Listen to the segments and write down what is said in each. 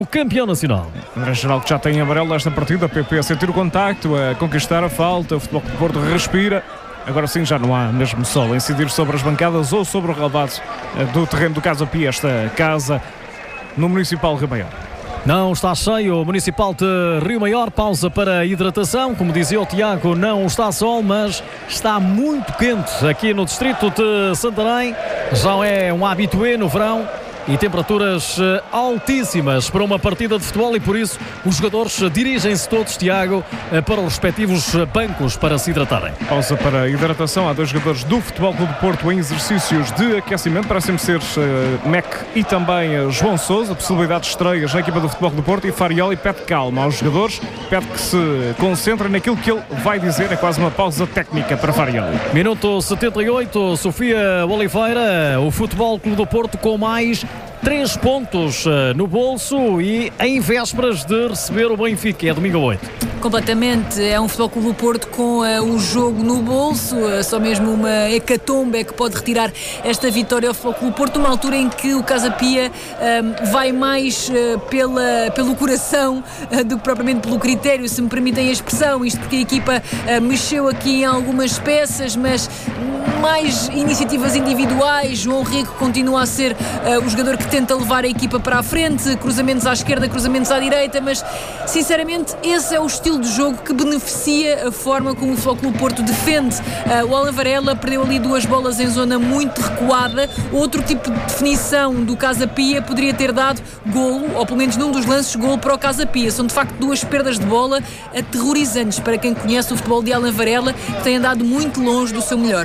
O campeão nacional. André Geral, que já tem amarelo nesta partida, PP a sentir o contacto, a conquistar a falta, o Futebol Clube do Porto respira. Agora sim já não há mesmo sol a incidir sobre as bancadas ou sobre o relvado do terreno do Casa Pia, esta casa no Municipal Rio Maior. Não está cheio o Municipal de Rio Maior, pausa para hidratação, como dizia o Tiago, não está sol, mas está muito quente aqui no distrito de Santarém, já é um habitué no verão. E temperaturas altíssimas para uma partida de futebol e por isso os jogadores dirigem-se todos, Tiago, para os respectivos bancos para se hidratarem. Pausa para a hidratação. Há dois jogadores do Futebol Clube do Porto em exercícios de aquecimento. Parecem ser Mec e também João Sousa. Possibilidade de estreias na equipa do Futebol Clube do Porto, e Farioli pede calma aos jogadores, pede que se concentrem naquilo que ele vai dizer. É quase uma pausa técnica para Farioli. Minuto 78, Sofia Oliveira, o Futebol Clube do Porto com mais 3 pontos no bolso e em vésperas de receber o Benfica, é domingo 8. Completamente, é um Futebol Clube do Porto com o jogo no bolso, só mesmo uma hecatombe é que pode retirar esta vitória ao Futebol Clube do Porto, numa altura em que o Casa Pia vai mais pelo coração do que propriamente pelo critério, se me permitem a expressão, isto porque a equipa mexeu aqui em algumas peças, mas mais iniciativas individuais. João Rico continua a ser o jogador que tenta levar a equipa para a frente, cruzamentos à esquerda, cruzamentos à direita, mas sinceramente esse é o estilo de jogo que beneficia a forma como o Futebol Clube do Porto defende. O Alan Varela perdeu ali 2 bolas em zona muito recuada, outro tipo de definição do Casa Pia poderia ter dado golo, ou pelo menos num dos lances golo para o Casa Pia. São de facto 2 perdas de bola aterrorizantes para quem conhece o futebol de Alan Varela, que tem andado muito longe do seu melhor.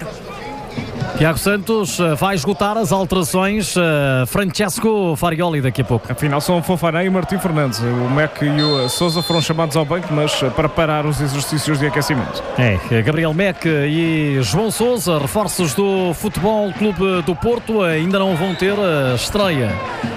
Tiago Santos vai esgotar as alterações. Francesco Farioli daqui a pouco. Afinal são o Fofana e o Martim Fernandes. O Mec e o Sousa foram chamados ao banco, mas para parar os exercícios de aquecimento. Gabriel Mec e João Sousa, reforços do Futebol Clube do Porto, ainda não vão ter estreia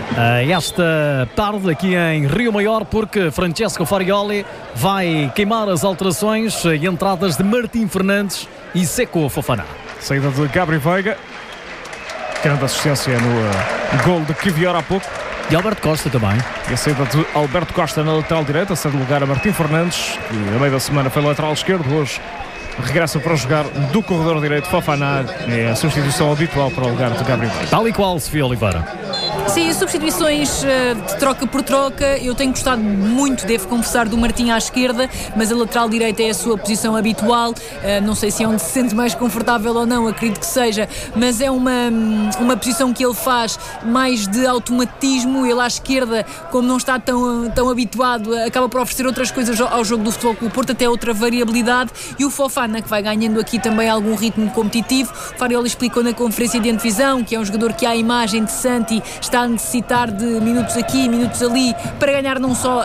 esta tarde aqui em Rio Maior, porque Francesco Farioli vai queimar as alterações e entradas de Martim Fernandes e Seco Fofana. Saída de Gabriel Veiga, grande assistência no gol de Kivior há pouco. E Alberto Costa também. E a saída de Alberto Costa na lateral direita, cede lugar a Martim Fernandes, que a meio da semana foi lateral esquerdo, hoje regressa para jogar do corredor direito. Fofana é a substituição habitual para o lugar de Gabriel Veiga. Tal e qual, Sofia Oliveira. Sim, substituições de troca por troca. Eu tenho gostado muito, devo confessar, do Martim à esquerda, mas a lateral direita é a sua posição habitual. Não sei se é onde se sente mais confortável ou não, acredito que seja, mas é uma posição que ele faz mais de automatismo. Ele à esquerda, como não está tão habituado, acaba por oferecer outras coisas ao jogo do Futebol Clube do Porto, até outra variabilidade. E o Fofana, que vai ganhando aqui também algum ritmo competitivo. Farioli explicou na conferência de antevisão que é um jogador que, à imagem de Santi, está a necessitar de minutos aqui, minutos ali, para ganhar não só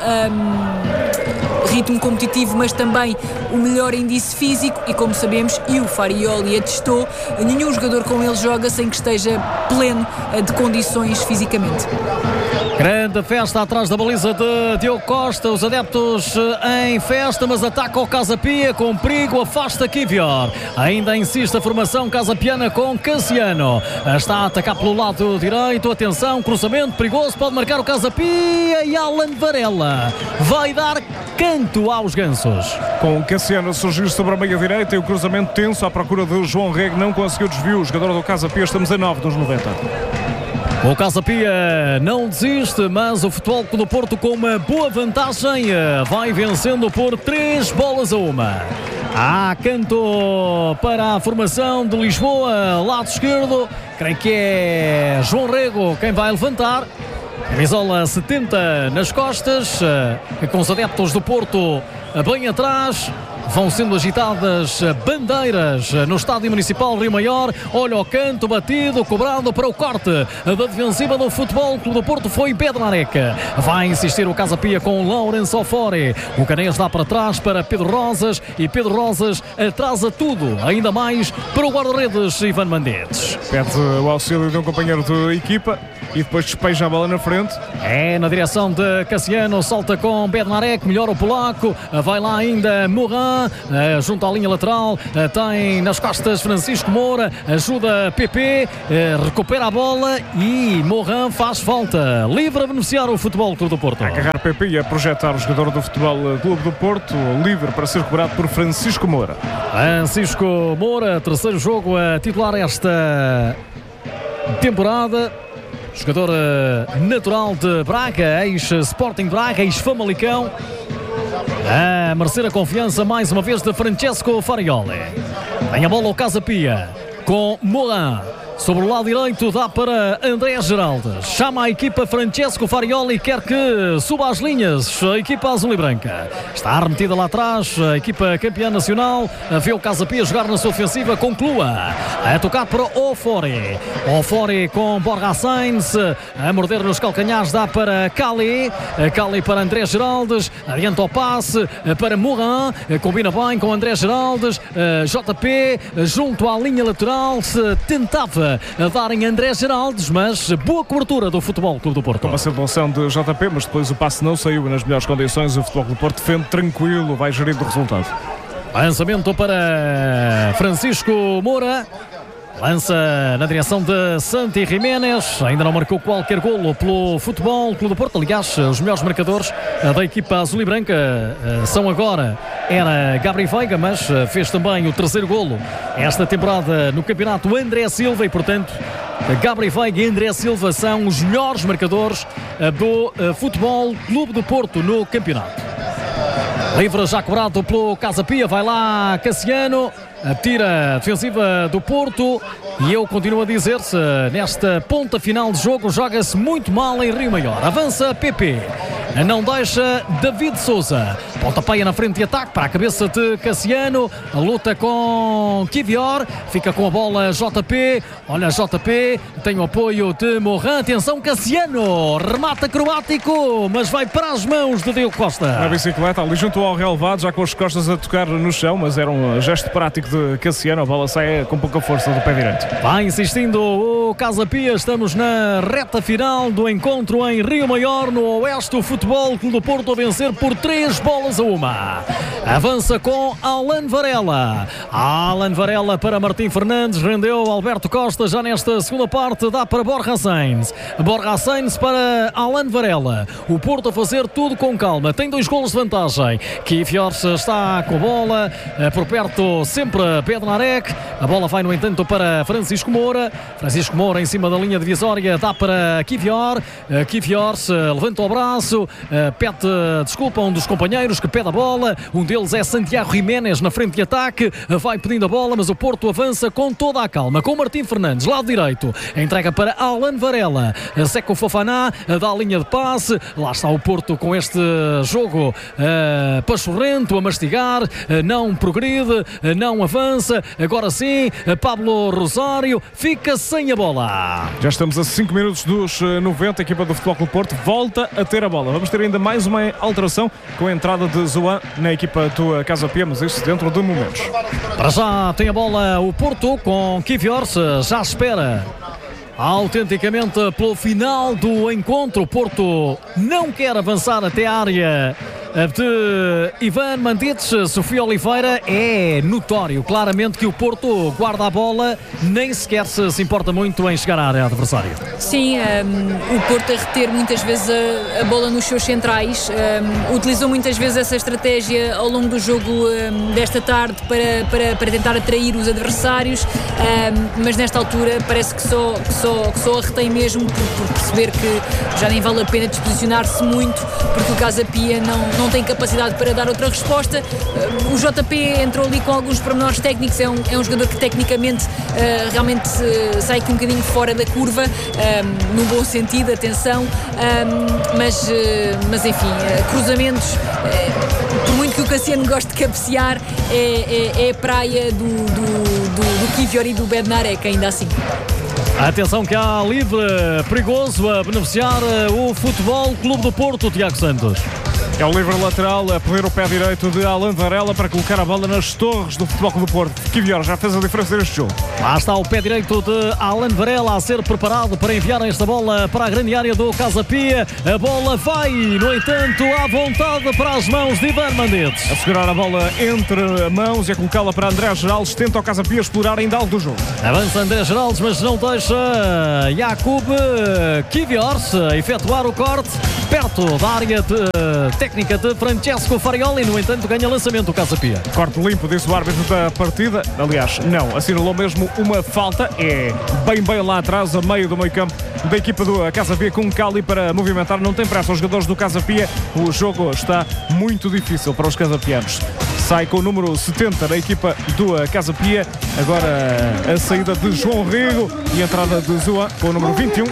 ritmo competitivo, mas também o melhor índice físico. E como sabemos, e o Farioli atestou, nenhum jogador com ele joga sem que esteja pleno de condições fisicamente. Grande festa atrás da baliza de Diogo Costa, os adeptos em festa, mas ataca o Casa Pia com perigo, afasta Kivior. Ainda insiste a formação casapiana com Cassiano. Está a atacar pelo lado direito, atenção, cruzamento perigoso, pode marcar o Casa Pia e Alan Varela vai dar canto aos gansos. Com o Cassiano a surgir sobre a meia direita e o cruzamento tenso à procura de João Rego, não conseguiu desvio o jogador do Casa Pia. Estamos a 9 dos 90. O Casa Pia não desiste, mas o Futebol Clube do Porto com uma boa vantagem vai vencendo por 3-1. Há canto para a formação de Lisboa, lado esquerdo, creio que é João Rego quem vai levantar. Camisola 70 nas costas, com os adeptos do Porto bem atrás. Vão sendo agitadas bandeiras no Estádio Municipal Rio Maior. Olha o canto batido, cobrado para o corte da defensiva do Futebol Clube do Porto. Foi Bednareca. Vai insistir o Casa Pia com Lourenço Ofori. O Canês dá para trás para Pedro Rosas e Pedro Rosas atrasa tudo, ainda mais para o guarda-redes Ivan Mendes. Pede o auxílio de um companheiro de equipa e depois despeja a bola na frente. É na direção de Cassiano, salta com Bednarek, melhora o polaco. Vai lá ainda Mourad. Morin, junto à linha lateral, tem nas costas Francisco Moura, ajuda PP, recupera a bola e Morin faz falta. Livre a beneficiar o Futebol Clube do Porto. A agarrar PP e a projetar o jogador do Futebol Clube do Porto, livre para ser cobrado por Francisco Moura. Francisco Moura, terceiro jogo a titular esta temporada. Jogador natural de Braga, ex-Sporting Braga, ex-Famalicão. A merecer a confiança mais uma vez de Francesco Farioli. Tem a bola o Casa Pia com Morin. Sobre o lado direito dá para André Geraldes. Chama a equipa Francesco Farioli, quer que suba as linhas a equipa azul e branca. Está remetida lá atrás a equipa campeã nacional. Vê o Casa Pia jogar na sua ofensiva. Conclua a tocar para Ofori. Ofori com Borja Sainz a morder nos calcanhares. Dá para Cali. Cali para André Geraldes. Adianta o passe para Morin. Combina bem com André Geraldes. JP junto à linha lateral. Se tentava a darem André Geraldes, mas boa cobertura do Futebol Clube do Porto. Uma circulação de JP, mas depois o passe não saiu nas melhores condições. O Futebol Clube do Porto defende tranquilo, vai gerir o resultado. Lançamento para Francisco Moura. Lança na direção de Santi Jiménez. Ainda não marcou qualquer golo pelo Futebol Clube do Porto. Aliás, os melhores marcadores da equipa azul e branca são agora. Era Gabri Veiga, mas fez também o terceiro golo esta temporada no campeonato André Silva. E, portanto, Gabri Veiga e André Silva são os melhores marcadores do Futebol Clube do Porto no campeonato. Livre já cobrado pelo Casa Pia. Vai lá Cassiano. Tira a defensiva do Porto. E eu continuo a dizer-se, nesta ponta final de jogo joga-se muito mal em Rio Maior. Avança PP. Não deixa David Souza. Pontapéia na frente de ataque para a cabeça de Cassiano. A luta com Kivior. Fica com a bola JP. Olha JP. Tem o apoio de Morin. Atenção Cassiano. Remata acrobático. Mas vai para as mãos de Diogo Costa. Na bicicleta ali junto ao relevado, já com as costas a tocar no chão. Mas era um gesto prático de Cassiano. A bola sai com pouca força do pé direito. Vai insistindo o Casa Pia. Estamos na reta final do encontro em Rio Maior, no Oeste. O Futebol Clube do Porto a vencer por 3-1. Avança com Alan Varela. Alan Varela para Martim Fernandes. Rendeu Alberto Costa já nesta segunda parte. Dá para Borja Sainz. Borja Sainz para Alan Varela. O Porto a fazer tudo com calma. Tem 2 golos de vantagem. Kivior está com a bola. Por perto sempre Bednarek. A bola vai no entanto para Francisco Moura. Francisco Moura em cima da linha divisória. Dá para Kivior. Kivior levanta o braço. Pede desculpa a um dos companheiros que pede a bola. Um deles é Santiago Jiménez na frente de ataque. Vai pedindo a bola, mas o Porto avança com toda a calma. Com Martim Fernandes, lado direito. Entrega para Alan Varela. Seco Fofana dá a linha de passe. Lá está o Porto com este jogo pachorrento, a mastigar. Não progride, não avança. Agora sim, Pablo Rosário fica sem a bola. Já estamos a 5 minutos dos 90. A equipa do Futebol Clube do Porto volta a ter a bola. Vamos ter ainda mais uma alteração com a entrada de Zoan na equipa do Casa Pia, mas isso dentro de momentos. Para já tem a bola o Porto com Kivior, já espera autenticamente pelo final do encontro. O Porto não quer avançar até a área de Ivan Mandites. Sofia Oliveira. É notório claramente que o Porto guarda a bola, nem sequer se importa muito em chegar à área adversária. Sim, o Porto a reter muitas vezes a bola nos seus centrais. Utilizou muitas vezes essa estratégia ao longo do jogo desta tarde para tentar atrair os adversários, mas nesta altura parece que só a retém mesmo por perceber que já nem vale a pena disposicionar-se muito, porque o Casa Pia não tem capacidade para dar outra resposta. O JP entrou ali com alguns pormenores técnicos. É um jogador que tecnicamente realmente sai aqui um bocadinho fora da curva, no bom sentido, atenção, mas enfim, cruzamentos, por muito que o Cassiano goste de cabecear, é a praia do Kivior e do Bednarek, ainda assim. Atenção que há livre perigoso a beneficiar o Futebol Clube do Porto, Tiago Santos. É o livre lateral a pedir o pé direito de Alan Varela para colocar a bola nas torres do Futebol Clube do Porto. Kivior já fez a diferença neste jogo. Lá está o pé direito de Alan Varela a ser preparado para enviar esta bola para a grande área do Casa Pia. A bola vai, no entanto, à vontade para as mãos de Ivan Mendes. A segurar a bola entre mãos e a colocá-la para André Geraldes. Tenta o Casa Pia explorar ainda algo do jogo. Avança André Geraldes, mas não deixa Jakub Kivior efetuar o corte perto da área técnica de Francesco Farioli. No entanto, ganha lançamento o Casa Pia. Corte limpo, disse o árbitro da partida. Aliás, não, assinalou mesmo uma falta. É bem lá atrás, a meio do meio campo da equipa do Casa Pia, com Cali para movimentar. Não tem pressa os jogadores do Casa Pia. O jogo está muito difícil para os casapianos. Sai com o número 70 da equipa do Casa Pia. Agora a saída de João Rigo e a entrada de Zua com o número 21.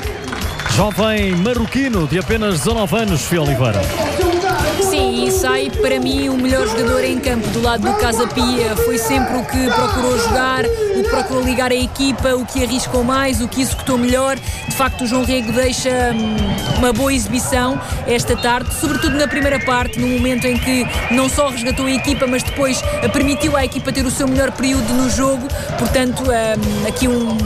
Jovem marroquino de apenas 19 anos, Fio Oliveira. Sim, e sai para mim o melhor jogador em campo do lado do Casa Pia. Foi sempre o que procurou jogar, o que procurou ligar a equipa, o que arriscou mais, o que executou melhor. De facto, o João Rego deixa uma boa exibição esta tarde, sobretudo na primeira parte, no momento em que não só resgatou a equipa, mas depois permitiu à equipa ter o seu melhor período no jogo. Portanto, aqui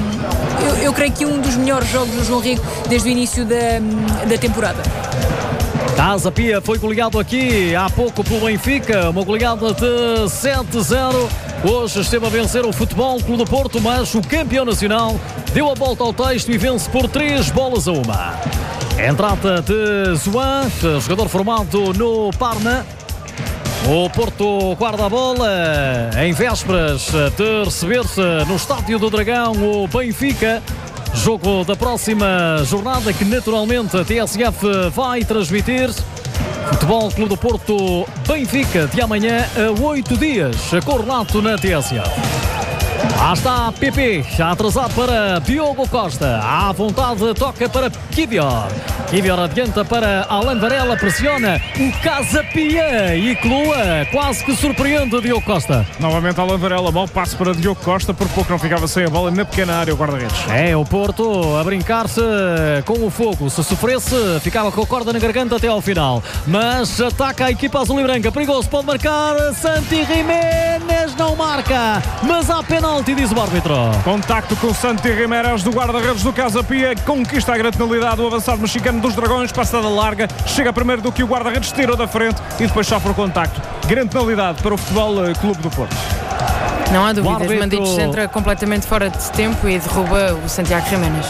eu creio que um dos melhores jogos do João Rego desde o início da temporada. Casa Pia foi goleado aqui há pouco pelo Benfica, uma goleada de 7-0. Hoje esteve a vencer o Futebol Clube do Porto, mas o campeão nacional deu a volta ao texto e vence por 3-1. Entrada de Zouan, jogador formado no Parma. O Porto guarda a bola em vésperas de receber-se no Estádio do Dragão o Benfica. Jogo da próxima jornada que naturalmente a TSF vai transmitir. Futebol Clube do Porto Benfica de amanhã a 8 dias. Correlato na TSF. Lá está PP, já atrasado para Diogo Costa. À vontade toca para Kivior. Kivior adianta para Alan Varela, pressiona o Casa Pia e Clua quase que surpreende Diogo Costa. Novamente Alan Varela, bom passe para Diogo Costa, por pouco não ficava sem a bola na pequena área o guarda-redes. É, o Porto a brincar-se com o fogo. Se sofresse, ficava com a corda na garganta até ao final. Mas ataca a equipa azul e branca, perigoso, pode marcar. Santi Jiménez não marca, mas há penalti, diz o árbitro. Contacto com Santi Jiménez do guarda-redes do Casa Pia, conquista a grande penalidade do avançado mexicano dos Dragões, passada larga, chega primeiro do que o guarda-redes, tirou da frente e depois sofre o contacto. Grande penalidade para o Futebol Clube do Porto. Não há dúvidas, Manditos entra completamente fora de tempo e derruba o Santiago Jiménez.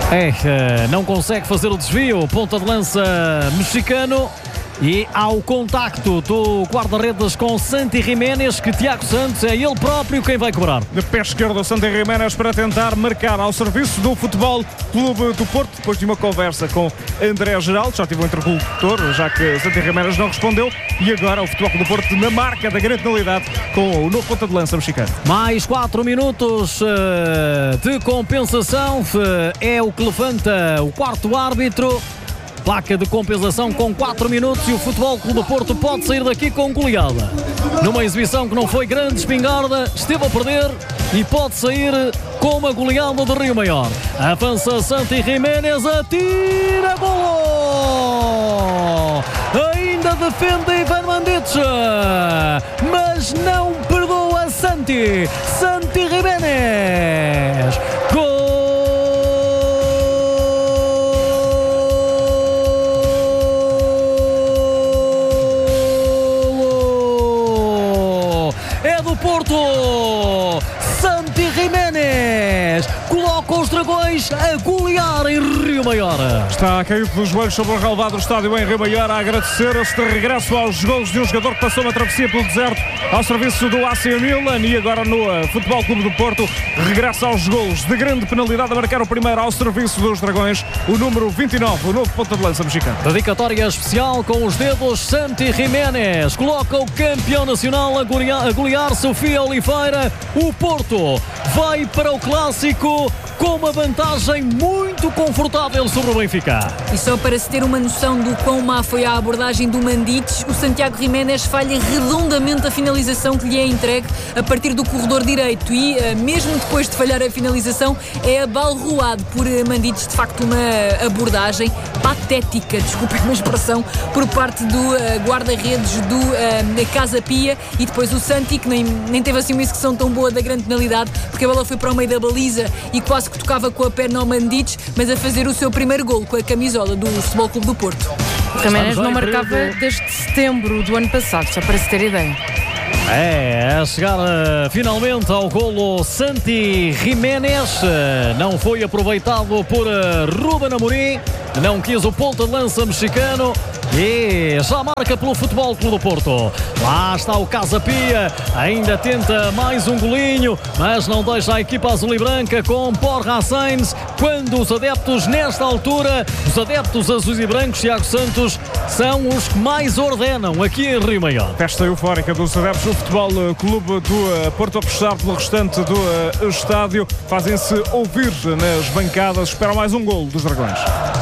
Não consegue fazer o desvio, ponta de lança mexicano. E ao contacto do guarda-redes com Santi Jiménez, que Tiago Santos é ele próprio quem vai cobrar. De pé esquerdo, Santi Jiménez para tentar marcar ao serviço do Futebol Clube do Porto, depois de uma conversa com André Geraldes, já tive um interlocutor, já que Santi Jiménez não respondeu, e agora o Futebol Clube do Porto na marca da grande penalidade com o novo ponta de lança mexicano. Mais 4 minutos de compensação, é o que levanta o quarto árbitro. Placa de compensação com 4 minutos e o Futebol Clube do Porto pode sair daqui com goleada. Numa exibição que não foi grande espingarda, esteve a perder e pode sair com uma goleada de Rio Maior. Avança Santi Jiménez, atira, golo! Ainda defende Ivan Mendes, mas não perdoa Santi Jiménez. Gol! Porto, Santi Jiménez coloca os Dragões a golear em Rio Maior. Está a cair dos joelhos sobre o relvado do estádio em Rio Maior a agradecer este regresso aos golos de um jogador que passou uma travessia pelo deserto ao serviço do AC Milan e agora no Futebol Clube do Porto regressa aos golos de grande penalidade a marcar o primeiro ao serviço dos Dragões, o número 29, o novo ponta de lança mexicano. Dedicatória especial com os dedos. Santi Jiménez coloca o campeão nacional a golear Sofia Oliveira. O Porto vai para o clássico com uma vantagem muito confortável sobre o Benfica. E só para se ter uma noção do quão má foi a abordagem do Mandites, o Santiago Jiménez falha redondamente a finalização que lhe é entregue a partir do corredor direito e, mesmo depois de falhar a finalização, é abalroado por Mandites. De facto, uma abordagem patética, desculpem a expressão, por parte do guarda-redes da Casa Pia, e depois o Santi, que nem teve assim uma execução tão boa da grande penalidade, porque a bola foi para o meio da baliza e quase que tocava com a perna ao Mandites, mas a fazer o seu primeiro golo com a camisola do Futebol Clube do Porto. O Jiménez não marcava desde setembro do ano passado, só para se ter ideia. A chegar finalmente ao golo Santi Jiménez, não foi aproveitado por Ruben Amorim, não quis o ponta de lança mexicano e já marca pelo Futebol Clube do Porto. Lá está o Casa Pia, ainda tenta mais um golinho, mas não deixa a equipa azul e branca com Borja Sainz, quando os adeptos nesta altura, os adeptos azuis e brancos, Tiago Santos, são os que mais ordenam aqui em Rio Maior. Festa eufórica dos adeptos do Futebol Clube do Porto, a puxar pelo restante do estádio, fazem-se ouvir nas bancadas, esperam mais um golo dos Dragões.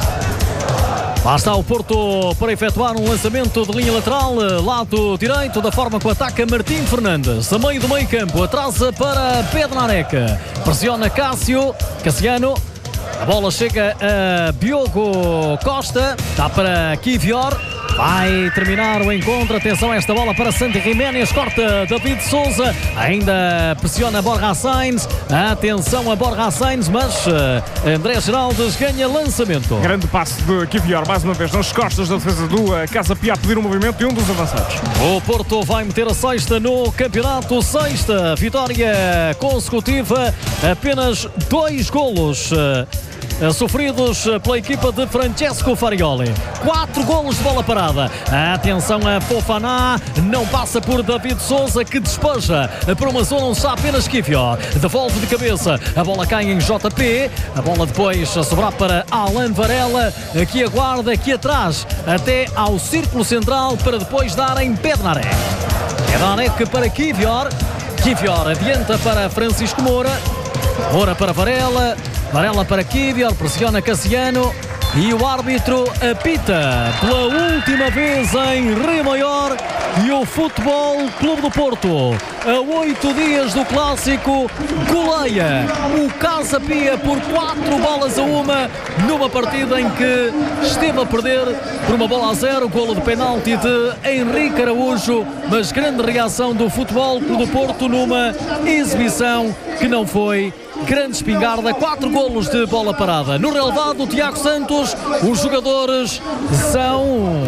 Lá está o Porto para efetuar um lançamento de linha lateral, lado direito, da forma que ataca Martim Fernandes. A meio do meio campo, atrasa para Bednarek. Pressiona Cassiano. A bola chega a Diogo Costa. Dá para Kivior. Vai terminar o encontro. Atenção a esta bola para Santi Jiménez. Corta David Souza. Ainda pressiona Borja Sainz. Atenção a Borja Sainz, mas André Geraldes ganha lançamento. Grande passe de Kivior, mais uma vez nas costas da defesa do Casa Pia, a pedir um movimento de um dos avançados. O Porto vai meter a sexta no campeonato. Sexta vitória consecutiva. Apenas 2 golos sofridos pela equipa de Francesco Farioli. 4 golos de bola parada. Atenção a Fofana, não passa por David Souza, que despeja para uma zona onde está apenas Kivior. Devolve de cabeça, a bola cai em JP, a bola depois a sobrar para Alan Varela, aqui aguarda, aqui atrás, até ao círculo central, para depois dar em Bednarek. Bednarek para Kivior. Kivior adianta para Francisco Moura. Moura para Varela. Varela para Kivior, pressiona Cassiano e o árbitro apita pela última vez em Rio Maior, e o Futebol Clube do Porto, a 8 dias do clássico, goleia o Casa Pia por 4 bolas a 1 numa partida em que esteve a perder por 1-0, golo de penalti de Henrique Araújo, mas grande reação do Futebol Clube do Porto numa exibição que não foi grande espingarda. 4 golos de bola parada. No relevado, Tiago Santos, os jogadores são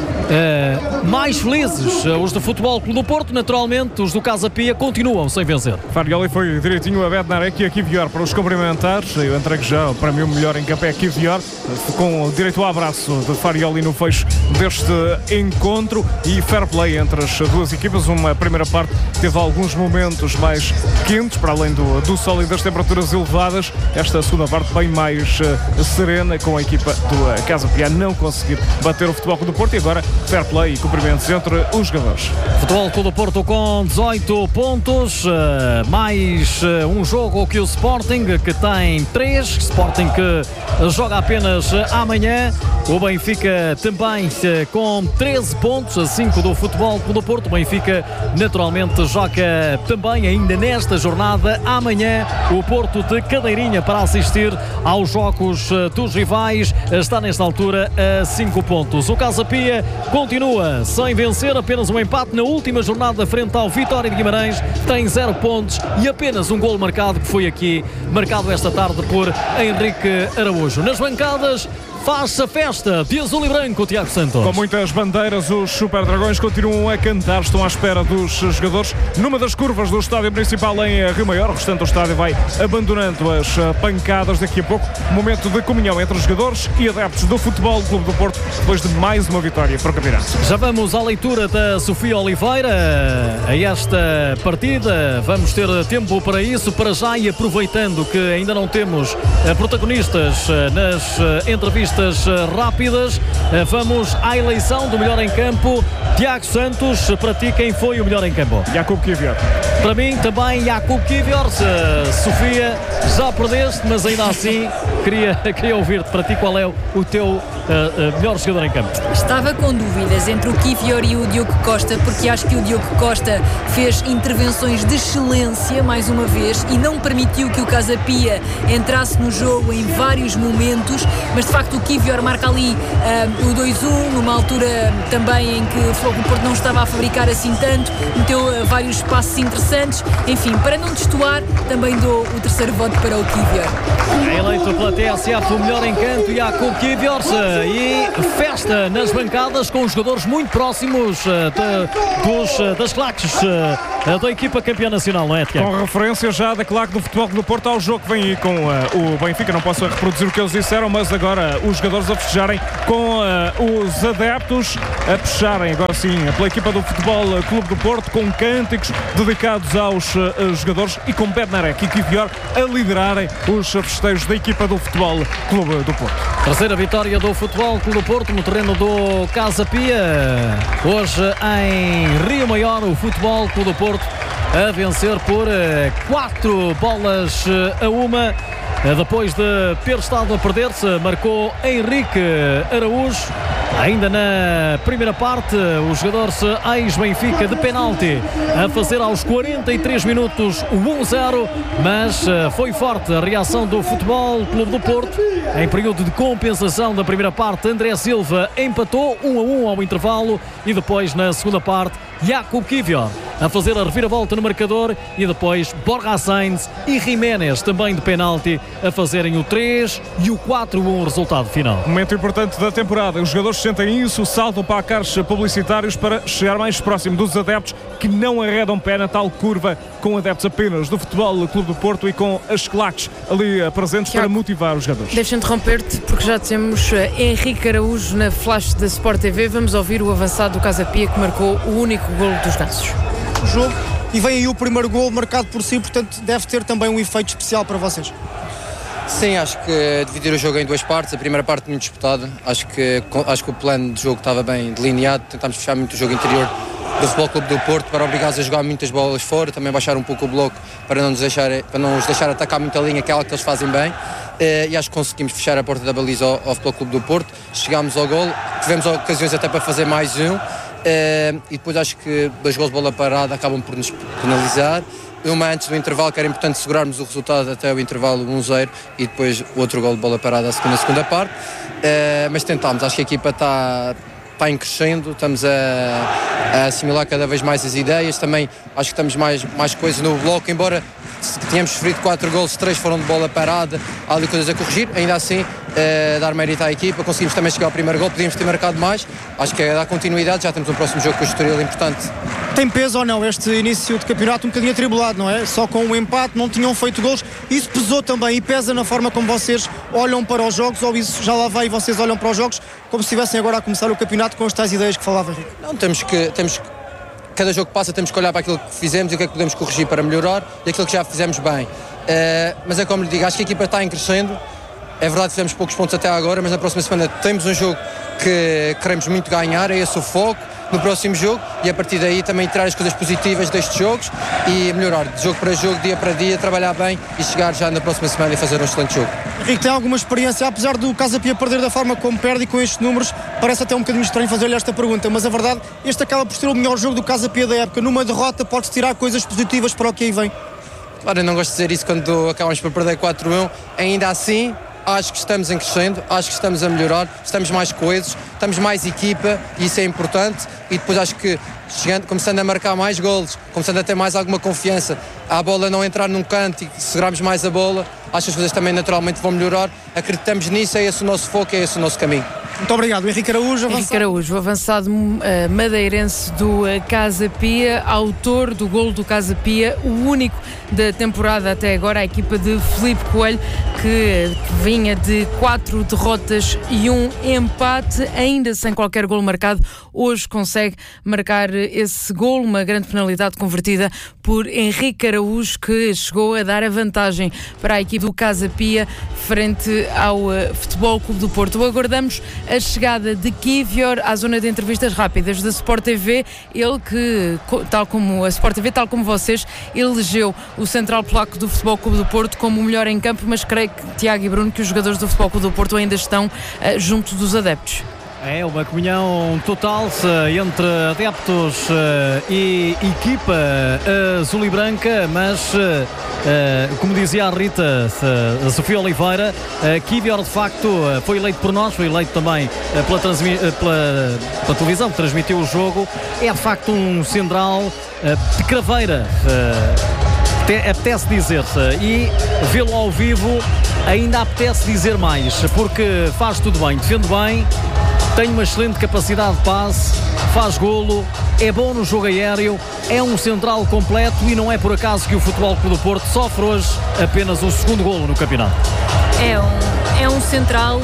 mais felizes. Os do Futebol Clube do Porto, naturalmente, os do Casa Pia continuam sem vencer. Farioli foi direitinho a Bednarek e a Kivior para os cumprimentar. Eu entrego já, para mim, o melhor em campo é Kivior, com direito ao abraço de Farioli no fecho deste encontro, e fair play entre as duas equipas. Uma primeira parte teve alguns momentos mais quentes, para além do sol e das temperaturas elevadas. Esta segunda parte bem mais serena, com a equipa do Casa Pia não conseguir bater o Futebol Clube do Porto, e agora fair play e cumprimentos entre os jogadores. Futebol Clube do Porto com 18 pontos, mais um jogo que o Sporting, que tem 3. Sporting que joga apenas amanhã. O Benfica também com 13 pontos, a 5 do Futebol Clube do Porto. O Benfica naturalmente joga também ainda nesta jornada. Amanhã o Porto de cadeirinha para assistir aos jogos dos rivais está nesta altura a 5 pontos. O Casa Pia continua sem vencer, apenas um empate na última jornada frente ao Vitória de Guimarães, tem 0 pontos e apenas um golo marcado, que foi aqui marcado esta tarde por Henrique Araújo. Nas bancadas faz-se a festa de azul e branco, Tiago Santos. Com muitas bandeiras, os Super Dragões continuam a cantar, estão à espera dos jogadores numa das curvas do estádio principal em Rio Maior. O restante do estádio vai abandonando as pancadas. Daqui a pouco, momento de comunhão entre os jogadores e adeptos do Futebol Clube do Porto, depois de mais uma vitória para o campeonato. Já vamos à leitura da Sofia Oliveira a esta partida. Vamos ter tempo para isso, para já, e aproveitando que ainda não temos protagonistas nas entrevistas listas rápidas. Vamos à eleição do melhor em campo. Tiago Santos, para ti quem foi o melhor em campo? Jakub Kiwior. Para mim também Jakub Kiwior. Sofia, já perdeste, mas ainda assim queria ouvir-te. Para ti qual é o teu melhor jogador em campo? Estava com dúvidas entre o Kiwior e o Diogo Costa, porque acho que o Diogo Costa fez intervenções de excelência mais uma vez e não permitiu que o Casa Pia entrasse no jogo em vários momentos, mas de facto o Kiwior marca ali o 2-1, numa altura também em que o Futebol do Porto não estava a fabricar assim tanto, meteu vários passos interessantes. Enfim, para não destoar, também dou o terceiro voto para o Kiwior. É eleito pela TSF o melhor em campo, Jakub Kiwior, e festa nas bancadas com os jogadores muito próximos das claques da equipa campeã nacional, não é, Tiago? Com referência já da claque do Futebol do Porto ao jogo que vem aí com o Benfica. Não posso reproduzir o que eles disseram, mas agora os jogadores a festejarem com os adeptos a puxarem, agora sim, pela equipa do Futebol Clube do Porto, com cânticos dedicados aos jogadores e com Bednarek e Kiwior a liderarem os festejos da equipa do Futebol Clube do Porto. Terceira vitória do Futebol Clube do Porto no terreno do Casa Pia. Hoje em Rio Maior, o Futebol Clube do Porto a vencer por 4-1. Depois de ter estado a perder-se, marcou Henrique Araújo. Ainda na primeira parte, o jogador ex-Benfica de penalti a fazer aos 43 minutos o 1-0, mas foi forte a reação do Futebol Clube do Porto. Em período de compensação da primeira parte, André Silva empatou 1-1 ao intervalo e depois na segunda parte, Jakub Kiwior a fazer a reviravolta no marcador e depois Borja Sainz e Jiménez também de penalti a fazerem o 3 e o 4-1 resultado final. Momento importante da temporada. Os jogadores sentem isso, saltam para carros publicitários para chegar mais próximo dos adeptos que não arredam pé na tal curva, com adeptos apenas do Futebol Clube do Porto e com as claques ali presentes, Tiago, para motivar os jogadores. Deixa-me interromper-te porque já temos Henrique Araújo na flash da Sport TV. Vamos ouvir o avançado do Casa Pia que marcou o único golo dos gansos. O jogo e vem aí o primeiro golo marcado por si, portanto deve ter também um efeito especial para vocês. Sim, acho que dividir o jogo em duas partes. A primeira parte muito disputada, acho que o plano de jogo estava bem delineado, tentámos fechar muito o jogo interior do Futebol Clube do Porto para obrigá-los a jogar muitas bolas fora, também baixar um pouco o bloco para não os deixar atacar muita linha, que é algo que eles fazem bem, e acho que conseguimos fechar a porta da baliza ao Futebol Clube do Porto, chegámos ao golo, tivemos ocasiões até para fazer mais um, e depois acho que 2 golos de bola parada acabam por nos penalizar. Uma antes do intervalo, que era importante segurarmos o resultado até o intervalo 1-0, e depois o outro gol de bola parada na segunda parte, mas tentámos. Acho que a equipa está em crescendo, estamos a assimilar cada vez mais as ideias, também acho que estamos mais coisas no bloco, embora tínhamos sofrido 4 golos, 3 foram de bola parada, há ali coisas a corrigir, ainda assim dar mérito à equipa, conseguimos também chegar ao primeiro gol, podíamos ter marcado mais, acho que é dar continuidade, já temos um próximo jogo com o Estoril importante. Tem peso ou não este início de campeonato um bocadinho atribulado, não é? Só com o empate, não tinham feito golos, isso pesou também e pesa na forma como vocês olham para os jogos, ou isso já lá vai e vocês olham para os jogos como se estivessem agora a começar o campeonato com as tais ideias que falava, Henrique? Não, temos que cada jogo que passa temos que olhar para aquilo que fizemos e o que é que podemos corrigir para melhorar e aquilo que já fizemos bem, mas é como lhe digo, acho que a equipa está em crescendo. É verdade que fizemos poucos pontos até agora, mas na próxima semana temos um jogo que queremos muito ganhar, é esse o foco no próximo jogo, e a partir daí também tirar as coisas positivas destes jogos e melhorar de jogo para jogo, dia para dia, trabalhar bem e chegar já na próxima semana e fazer um excelente jogo. Henrique, tem alguma experiência, apesar do Casa Pia perder da forma como perde e com estes números, parece até um bocadinho estranho fazer-lhe esta pergunta, mas a verdade, este acaba por ser o melhor jogo do Casa Pia da época. Numa derrota pode-se tirar coisas positivas para o que aí vem. Claro, eu não gosto de dizer isso quando acabamos por perder 4-1, ainda assim acho que estamos em crescendo, acho que estamos a melhorar, estamos mais coesos, estamos mais equipa e isso é importante, e depois acho que começando a marcar mais golos, começando a ter mais alguma confiança, a bola não entrar num canto e segurarmos mais a bola, acho que as coisas também naturalmente vão melhorar, acreditamos nisso, é esse o nosso foco, é esse o nosso caminho. Muito obrigado. Henrique Araújo, avançado. Henrique Araújo, avançado madeirense do Casa Pia, autor do golo do Casa Pia, o único da temporada até agora, a equipa de Filipe Coelho, que vinha de 4 derrotas e 1 empate, ainda sem qualquer golo marcado, hoje consegue marcar esse golo, uma grande penalidade convertida por Henrique Araújo, que chegou a dar a vantagem para a equipa do Casa Pia frente ao Futebol Clube do Porto. Aguardamos a chegada de Kivior à zona de entrevistas rápidas da Sport TV, ele que, tal como a Sport TV, tal como vocês, elegeu o central polaco do Futebol Clube do Porto como o melhor em campo, mas creio que, Tiago e Bruno, que os jogadores do Futebol Clube do Porto ainda estão junto dos adeptos. É uma comunhão total entre adeptos e equipa azul e branca, mas como dizia a Rita, a Sofia Oliveira, Kivior de facto foi eleito por nós, foi eleito também pela televisão que transmitiu o jogo. É de facto um central de craveira, apetece dizer, e vê-lo ao vivo ainda apetece dizer mais, porque faz tudo bem, defende bem, tem uma excelente capacidade de passe, faz golo, é bom no jogo aéreo, é um central completo e não é por acaso que o Futebol Clube do Porto sofre hoje apenas o segundo golo no campeonato. É um central...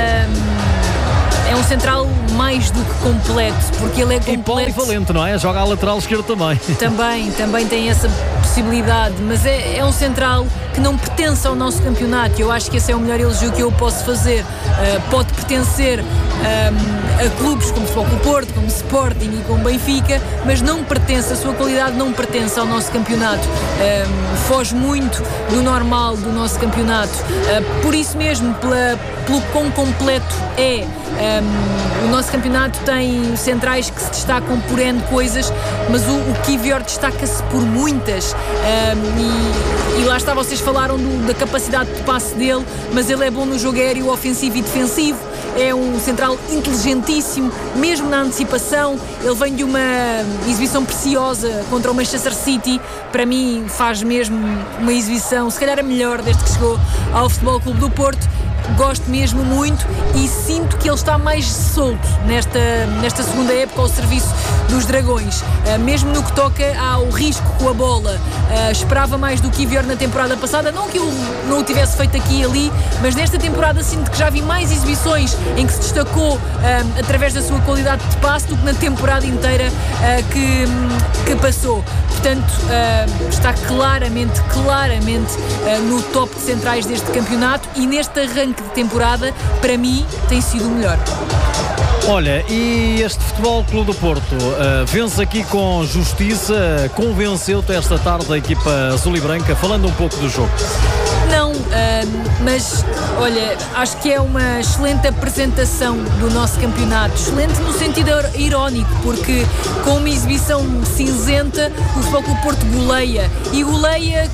É um central mais do que completo, porque ele é completo. E polivalente, não é? Joga à lateral esquerda também. Também tem essa possibilidade, mas é um central que não pertence ao nosso campeonato. Eu acho que esse é o melhor elogio que eu posso fazer. Pode pertencer a clubes como Futebol Clube Porto, como Sporting e como Benfica, mas não pertence, a sua qualidade não pertence ao nosso campeonato. Foge muito do normal do nosso campeonato. Por isso mesmo, pelo quão completo é. O nosso campeonato tem centrais que se destacam por N coisas, mas o Kivior destaca-se por muitas, e lá está, vocês falaram da capacidade de passe dele, mas ele é bom no jogo aéreo, ofensivo e defensivo, é um central inteligentíssimo, mesmo na antecipação. Ele vem de uma exibição preciosa contra o Manchester City, para mim faz mesmo uma exibição, se calhar a melhor desde que chegou ao Futebol Clube do Porto. Gosto mesmo muito e sinto que ele está mais solto nesta segunda época ao serviço dos Dragões, mesmo no que toca ao risco com a bola. Esperava mais do Kivior na temporada passada, não que eu não o tivesse feito aqui e ali, mas nesta temporada sinto que já vi mais exibições em que se destacou através da sua qualidade de passe do que na temporada inteira que passou. Portanto, está claramente no top de centrais deste campeonato, e neste arranque de temporada, para mim, tem sido o melhor. Olha, e este Futebol Clube do Porto vence aqui com justiça, convenceu-te esta tarde a equipa azul e branca, falando um pouco do jogo? Não, mas olha, acho que é uma excelente apresentação do nosso campeonato, excelente no sentido irónico, porque com uma exibição cinzenta o Futebol Clube do Porto goleia, e goleia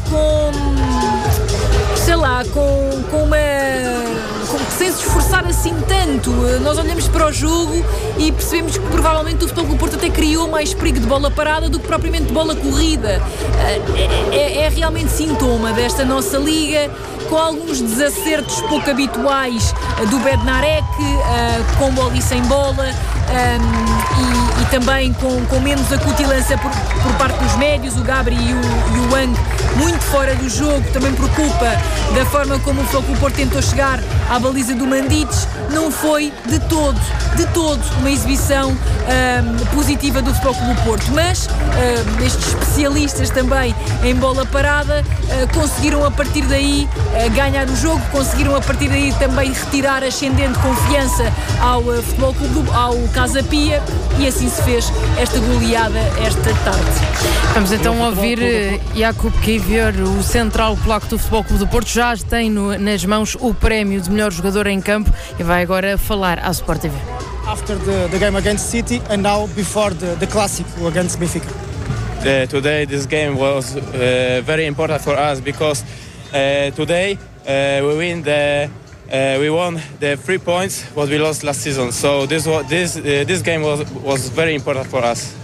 sem se esforçar assim tanto. Nós olhamos para o jogo e percebemos que provavelmente o Futebol Clube do Porto até criou mais perigo de bola parada do que propriamente de bola corrida. É realmente sintoma desta nossa liga, com alguns desacertos pouco habituais do Bednarek, com bola e sem bola, e também com menos acutilância por parte dos médios, o Gabri e o Wang muito fora do jogo, também por culpa da forma como o Futebol Clube do Porto tentou chegar à baliza do Mandites. Não foi de todo uma exibição positiva do Futebol Clube do Porto, mas estes especialistas também em bola parada conseguiram a partir daí ganhar o jogo, conseguiram a partir daí também retirar ascendente confiança ao Futebol Clube, ao Casa Pia, e assim se fez esta goleada esta tarde. Vamos então ouvir Jakub Kivior, o central polaco do Futebol Clube do Porto. Já tem nas mãos o prémio de melhor jogador em campo e vai agora falar à Sport TV. After the game against City and now before the Clásico against Benfica. Today this game was very important for us because today we won the 3 points what we lost last season. So this game was very important for us.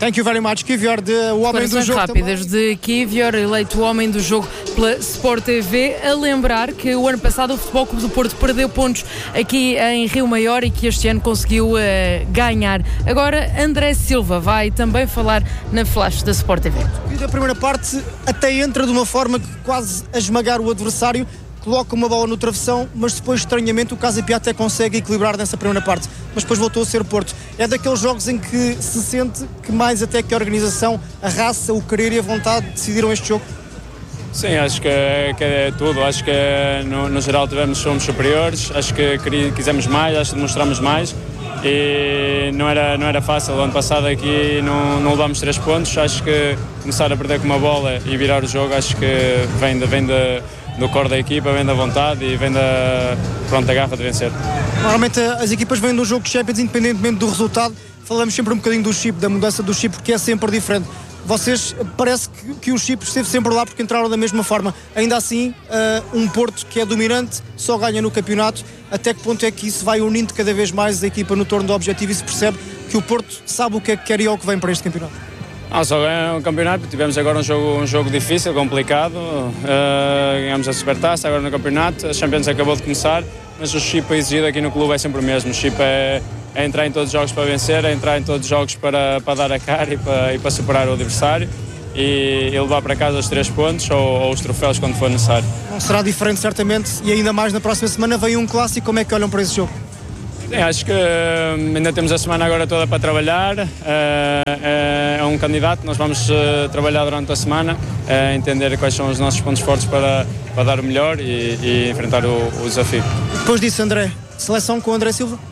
Thank you very much, Kivior, o homem do jogo. Rápidas de Kivior, eleito o homem do jogo pela Sport TV. A lembrar que o ano passado o Futebol Clube do Porto perdeu pontos aqui em Rio Maior e que este ano conseguiu ganhar. Agora André Silva vai também falar na flash da Sport TV. E a primeira parte até entra de uma forma que quase a esmagar o adversário, coloca uma bola no travessão, mas depois estranhamente o Casa Pia até consegue equilibrar nessa primeira parte, mas depois voltou a ser Porto. É daqueles jogos em que se sente que mais até que a organização, a raça, o querer e a vontade decidiram este jogo. Sim, acho que é tudo. Acho que no geral somos superiores, acho que quisemos mais, acho que demonstramos mais e não era fácil. O ano passado aqui não levámos 3 pontos, acho que começar a perder com uma bola e virar o jogo, acho que vem do core da equipa, vem da vontade e vem da garra de vencer. Normalmente as equipas vêm de um jogo de Champions independentemente do resultado. Falamos sempre um bocadinho do chip, da mudança do chip, porque é sempre diferente. Vocês, parece que o chip esteve sempre lá porque entraram da mesma forma. Ainda assim, um Porto que é dominante só ganha no campeonato. Até que ponto é que isso vai unindo cada vez mais a equipa no torno do objetivo e se percebe que o Porto sabe o que é que quer e é o que vem para este campeonato? Só ganha um campeonato, tivemos agora um jogo difícil, complicado, ganhamos a Supertaça agora no campeonato, a Champions acabou de começar, mas o chip exigido aqui no clube é sempre o mesmo. O chip é entrar em todos os jogos para vencer, é entrar em todos os jogos para dar a cara e para superar o adversário e levar para casa os 3 pontos ou os troféus quando for necessário. Não será diferente certamente e ainda mais na próxima semana vem um clássico. Como é que olham para esse jogo? Acho que ainda temos a semana agora toda para trabalhar, é um candidato, nós vamos trabalhar durante a semana, entender quais são os nossos pontos fortes para dar o melhor e enfrentar o desafio. Depois disso, André, seleção com o André Silva?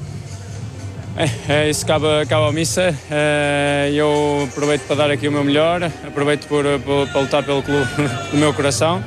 Isso cabe ao Missa, eu aproveito para dar aqui o meu melhor, aproveito para lutar pelo clube do meu coração.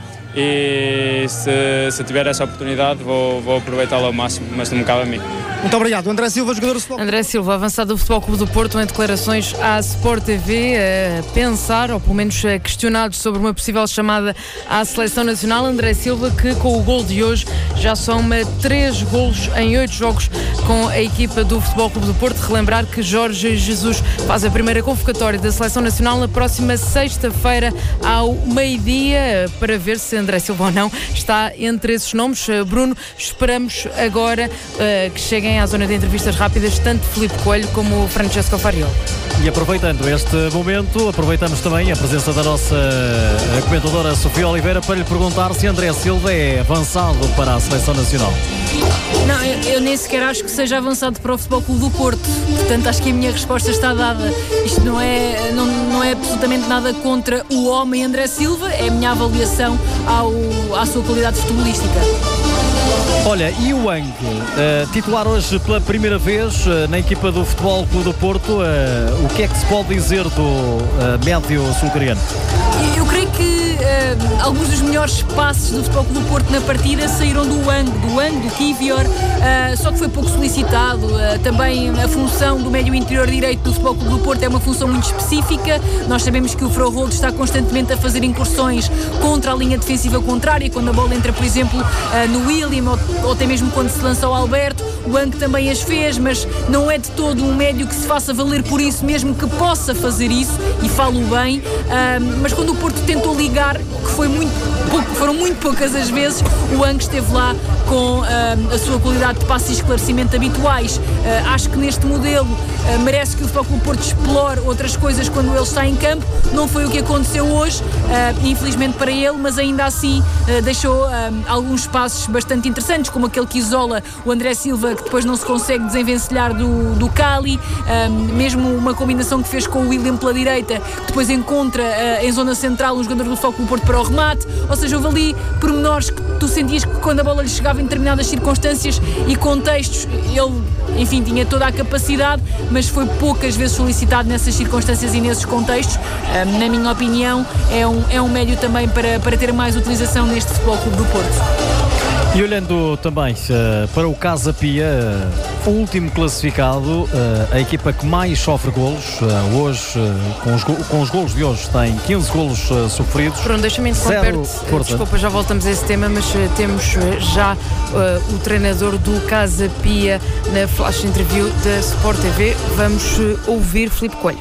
E se tiver essa oportunidade vou aproveitá-la ao máximo, mas não me cabe a mim. Muito obrigado. André Silva, jogador do futebol. André Silva, avançado do Futebol Clube do Porto, em declarações à Sport TV, a pensar, ou pelo menos questionados sobre uma possível chamada à Seleção Nacional. André Silva, que com o gol de hoje já soma 3 golos em 8 jogos com a equipa do Futebol Clube do Porto. Relembrar que Jorge Jesus faz a primeira convocatória da Seleção Nacional na próxima sexta-feira ao meio-dia, para ver se André Silva ou não está entre esses nomes. Bruno, esperamos agora que cheguem à zona de entrevistas rápidas tanto Filipe Coelho como Francesco Farioli. E aproveitando este momento, aproveitamos também a presença da nossa comentadora Sofia Oliveira para lhe perguntar se André Silva é avançado para a Seleção Nacional. Não, eu nem sequer acho que seja avançado para o Futebol Clube do Porto, portanto acho que a minha resposta está dada. Isto não é absolutamente nada contra o homem André Silva, é a minha avaliação à sua qualidade futebolística. Olha, e o Wang, titular hoje pela primeira vez na equipa do Futebol Clube do Porto, o que é que se pode dizer do médio sul-coreano? Eu creio que alguns dos melhores passes do Futebol Clube do Porto na partida saíram do Wang, do Kivior, só que foi pouco solicitado. Também a função do médio interior direito do Futebol Clube do Porto é uma função muito específica. Nós sabemos que o Froholt está constantemente a fazer incursões contra a linha defensiva contrária, quando a bola entra, por exemplo, no William ou até mesmo quando se lança ao Alberto. O Wang também as fez, mas não é de todo um médio que se faça valer por isso, mesmo que possa fazer isso, e falo bem, mas quando o Porto tentou ligar, que foram muito poucas as vezes, o Wang esteve lá com a sua qualidade de passe e esclarecimento habituais. Acho que neste modelo merece que o Futebol Clube do Porto explore outras coisas quando ele está em campo. Não foi o que aconteceu hoje, infelizmente para ele, mas ainda assim deixou alguns passos bastante interessantes, como aquele que isola o André Silva, que depois não se consegue desenvencilhar do Cali, mesmo uma combinação que fez com o William pela direita, que depois encontra em zona central um jogador do Futebol Clube do Porto para o remate. Ou seja, houve ali pormenores que tu sentias que quando a bola lhe chegava em determinadas circunstâncias e contextos, ele, enfim, tinha toda a capacidade, mas foi poucas vezes solicitado nessas circunstâncias e nesses contextos. Na minha opinião, é um médio também para ter mais utilização neste Futebol Clube do Porto. E olhando também para o Casa Pia, o último classificado, a equipa que mais sofre golos, hoje, com os golos de hoje, tem 15 golos sofridos. Pronto, deixa-me interromper-te. Desculpa, já voltamos a esse tema, mas temos já o treinador do Casa Pia na flash interview da Sport TV. Vamos ouvir Filipe Coelho.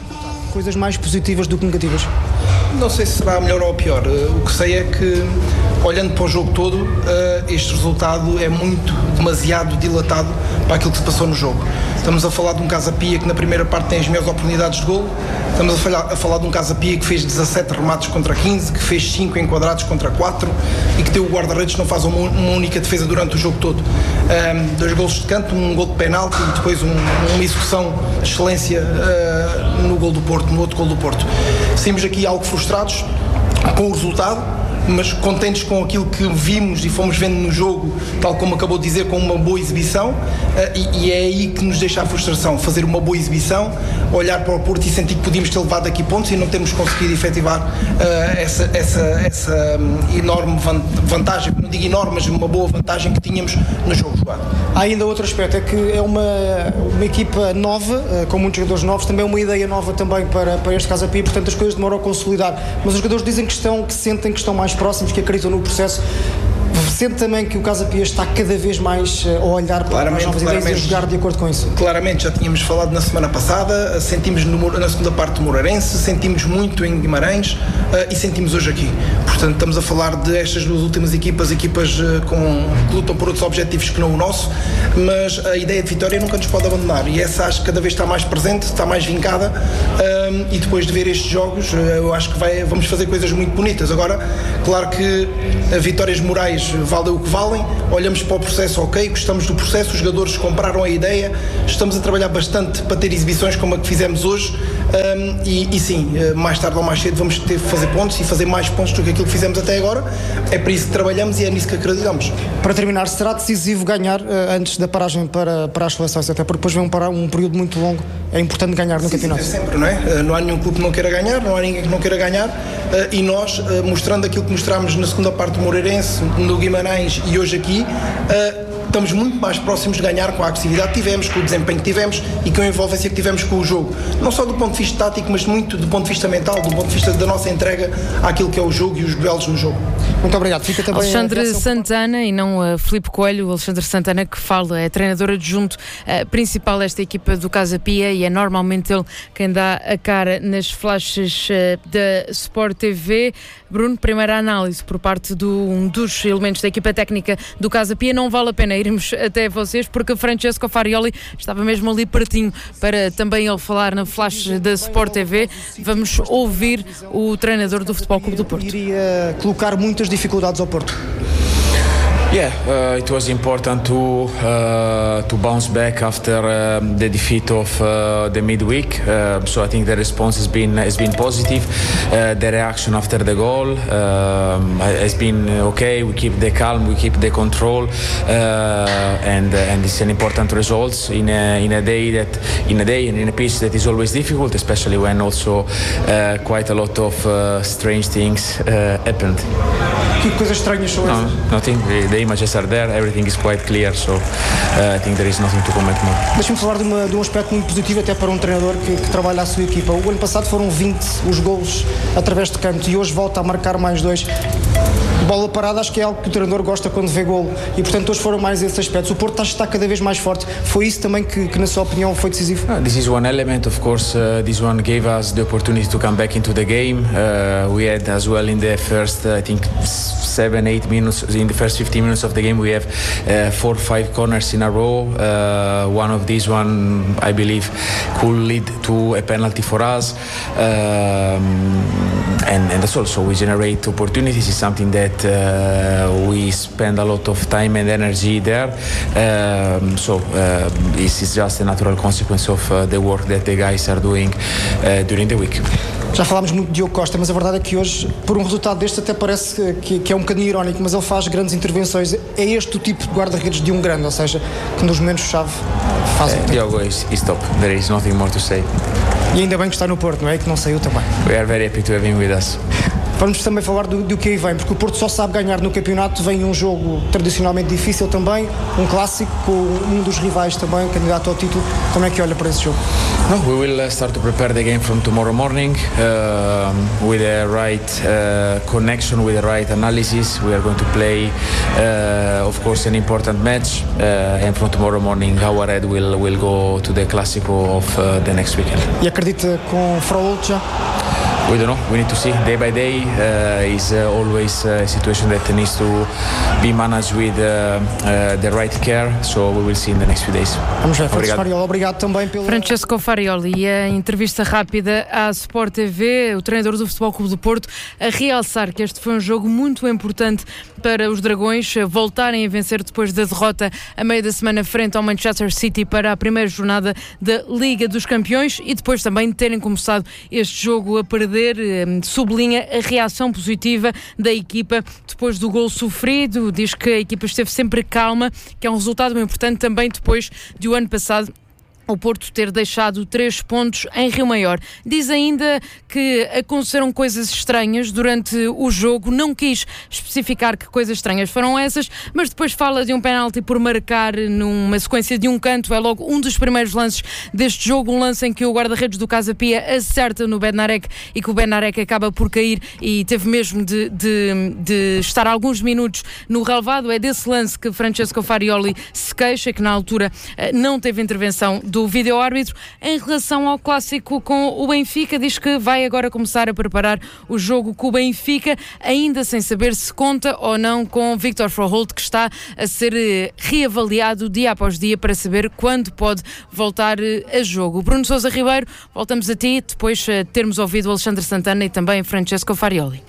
coisas mais positivas do que negativas? Não sei se será melhor ou pior. O que sei é que, olhando para o jogo todo, este resultado é demasiado dilatado para aquilo que se passou no jogo. Estamos a falar de um Casa Pia que na primeira parte tem as melhores oportunidades de golo. Estamos a falar de um Casa Pia que fez 17 remates contra 15, que fez 5 enquadrados contra 4 e que tem o guarda-redes que não faz uma única defesa durante o jogo todo. 2 golos de canto, um gol de penalti e depois uma execução de excelência no gol do Porto, no outro gol do Porto. Saímos aqui algo frustrados com o resultado, mas contentes com aquilo que vimos e fomos vendo no jogo, tal como acabou de dizer, com uma boa exibição, e é aí que nos deixa a frustração, fazer uma boa exibição, olhar para o Porto e sentir que podíamos ter levado aqui pontos e não termos conseguido efetivar essa enorme vantagem, não digo enorme, mas uma boa vantagem que tínhamos no jogo jogado. Há ainda outro aspecto, é que é uma equipa nova, com muitos jogadores novos, também é uma ideia nova também para este Casa Pia, portanto as coisas demoram a consolidar, mas os jogadores dizem que sentem que estão mais próximos, que acreditam no processo. Sente também que o Casa Pia está cada vez mais a olhar para as novas ideias e a jogar de acordo com isso? Claramente, já tínhamos falado na semana passada, sentimos na segunda parte do Moreirense, sentimos muito em Guimarães e sentimos hoje aqui. Portanto, estamos a falar de estas duas últimas equipas que lutam por outros objetivos que não o nosso, mas a ideia de vitória nunca nos pode abandonar e essa acho que cada vez está mais presente, está mais vincada, e depois de ver estes jogos eu acho que vamos fazer coisas muito bonitas. Agora, claro que vitórias morais valem o que valem, olhamos para o processo, ok, gostamos do processo, os jogadores compraram a ideia, estamos a trabalhar bastante para ter exibições como a que fizemos hoje, e sim, mais tarde ou mais cedo vamos ter que fazer pontos e fazer mais pontos do que aquilo que fizemos até agora. É para isso que trabalhamos e é nisso que acreditamos. Para terminar, será decisivo ganhar antes da paragem para as seleções, até porque depois vem um período muito longo, é importante ganhar no campeonato? Sim, sempre, não é? Não há nenhum clube que não queira ganhar, não há ninguém que não queira ganhar, e nós, mostrando aquilo que mostramos na segunda parte do Moreirense, no Guimarães e hoje aqui, estamos muito mais próximos de ganhar com a agressividade que tivemos, com o desempenho que tivemos e com a envolvência que tivemos com o jogo. Não só do ponto de vista tático, mas muito do ponto de vista mental, do ponto de vista da nossa entrega àquilo que é o jogo e os duelos no jogo. Muito obrigado. Fica também Alexandre Santana e não Filipe Coelho. O Alexandre Santana que fala, é treinador adjunto principal desta equipa do Casa Pia e é normalmente ele quem dá a cara nas flashes da Sport TV. Bruno, primeira análise por parte de um dos elementos da equipa técnica do Casa Pia. Não vale a pena irmos até vocês porque Francesco Farioli estava mesmo ali pertinho para também ele falar na flash da Sport TV. Vamos ouvir o treinador do Futebol Clube do Porto. Iria colocar muitas dificuldades ao Porto. Yeah, it was important to bounce back after the defeat of the midweek. So I think the response has been positive. The reaction after the goal has been okay. We keep the calm, we keep the control, and it's an important result in a day and in a pitch that is always difficult, especially when also quite a lot of strange things happened. Que coisas estranhas são essas? Nothing. The images are there. Everything is quite clear. So I think there is nothing to comment more. Deixa-me falar de um aspecto muito positivo até para um treinador que trabalha a sua equipa. O ano passado foram 20 os golos através de canto e hoje volta a marcar mais 2. Bola parada acho que é algo que o treinador gosta quando vê golo e portanto hoje foram mais esses aspectos. O Porto está cada vez mais forte. Foi isso também que na sua opinião foi decisivo? This is one element, of course. This one gave us the opportunity to come back into the game. We had as well in the first, I think 7-8 minutes, in the first 15 minutes of the game we have 4-5 corners in a row. One of these I believe could lead to a penalty for us, and that's also we generate opportunities. Is something that we spend a lot of time and energy there, so this is just a natural consequence of the work that the guys are doing during the week. Já falámos muito de Diogo Costa, mas a verdade é que hoje, por um resultado deste, até parece que é um bocadinho irónico, mas ele faz grandes intervenções. É este o tipo de guarda-redes de um grande, ou seja, que nos momentos-chave faz Diogo is top. There is nothing more to say. E ainda bem que está no Porto, não é? E que não saiu também. We are very happy to have him with us. vamos também falar do que aí vem, porque o Porto só sabe ganhar no campeonato, vem um jogo tradicionalmente difícil também, um clássico, com um dos rivais também, candidato ao título. Como é que olha para esse jogo? No, we will start to prepare the game from tomorrow morning with the right connection, with the right analysis. We are going to play, of course, an important match, and from tomorrow morning our head will go to the Clásico of the next weekend. E acredita com Fraúl já? We don't know. We need to see day by day. Is always a situation that needs to be managed with the right care. So we will see in the next few days. Vamos ver. Francesco Farioli, obrigado também pelo... Francesco Farioli, e a entrevista rápida à Sport TV, o treinador do Futebol Clube do Porto, a realçar que este foi um jogo muito importante para os Dragões voltarem a vencer depois da derrota a meio da semana frente ao Manchester City para a primeira jornada da Liga dos Campeões, e depois também de terem começado este jogo a perder. Sublinha a reação positiva da equipa depois do gol sofrido, diz que a equipa esteve sempre calma, que é um resultado importante também depois de o ano passado o Porto ter deixado 3 pontos em Rio Maior. Diz ainda que aconteceram coisas estranhas durante o jogo, não quis especificar que coisas estranhas foram essas, mas depois fala de um penalti por marcar numa sequência de um canto, é logo um dos primeiros lances deste jogo, um lance em que o guarda-redes do Casa Pia acerta no Bednarek e que o Bednarek acaba por cair e teve mesmo de estar alguns minutos no relvado. É desse lance que Francesco Farioli se queixa, que na altura não teve intervenção do vídeo-árbitro. Em relação ao clássico com o Benfica, diz que vai agora começar a preparar o jogo com o Benfica, ainda sem saber se conta ou não com Victor Froholt, que está a ser reavaliado dia após dia para saber quando pode voltar a jogo. Bruno Sousa Ribeiro, voltamos a ti depois de termos ouvido o Alexandre Santana e também Francesco Farioli.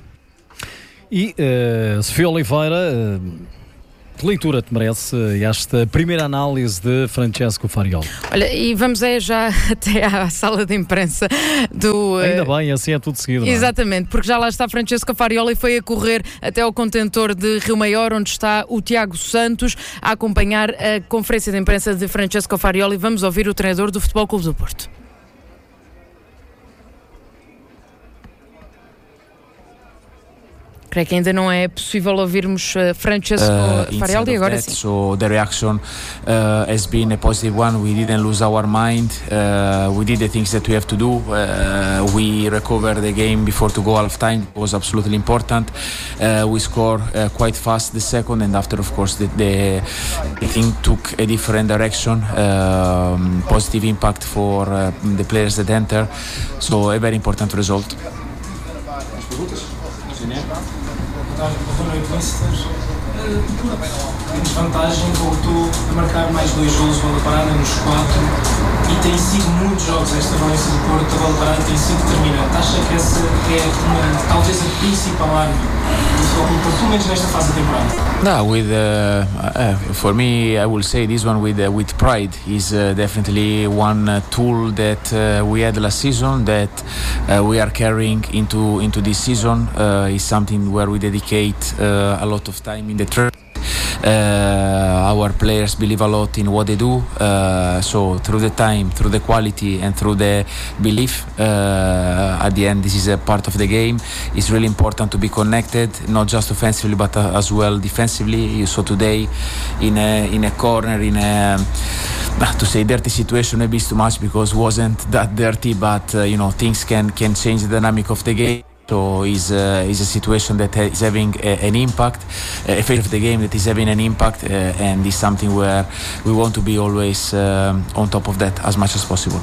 E Sofia Oliveira, que leitura te merece esta primeira análise de Francesco Farioli? Olha, e vamos já até à sala de imprensa do... Ainda bem, assim é tudo seguido. Exatamente, porque já lá está Francesco Farioli, foi a correr até ao contentor de Rio Maior, onde está o Tiago Santos, a acompanhar a conferência de imprensa de Francesco Farioli. Vamos ouvir o treinador do Futebol Clube do Porto. Creio que ainda não é possível ouvirmos Francesco Farioli, agora sim. So the reaction has been a positive one. We didn't lose our mind. We did the things that we have to do. We recovered the game before to go half-time. It was absolutely important. We scored quite fast the second, and after, of course, the thing took a different direction. Positive impact for the players that enter. So a very important result. Boa noite, Mister. Em desvantagem, voltou a marcar mais 2 golos, bola parada nos 4, e tem sido muitos jogos esta valência do Porto, a bola parada tem sido determinante. Acha que essa é talvez a principal arma do Futebol Clube do Porto, pelo menos nesta fase da temporada? No, for me, I will say this one with pride is definitely one tool that we had last season that we are carrying into this season. Is something where we dedicate a lot of time in the training. Our players believe a lot in what they do, so through the time, through the quality and through the belief, at the end this is a part of the game. It's really important to be connected, not just offensively but as well defensively. You saw today in a corner, in a to say dirty situation maybe it's too much because it wasn't that dirty, but things can change the dynamic of the game. So is a situation that is having an impact, a phase of the game that is having an impact, and is something where we want to be always on top of that as much as possible.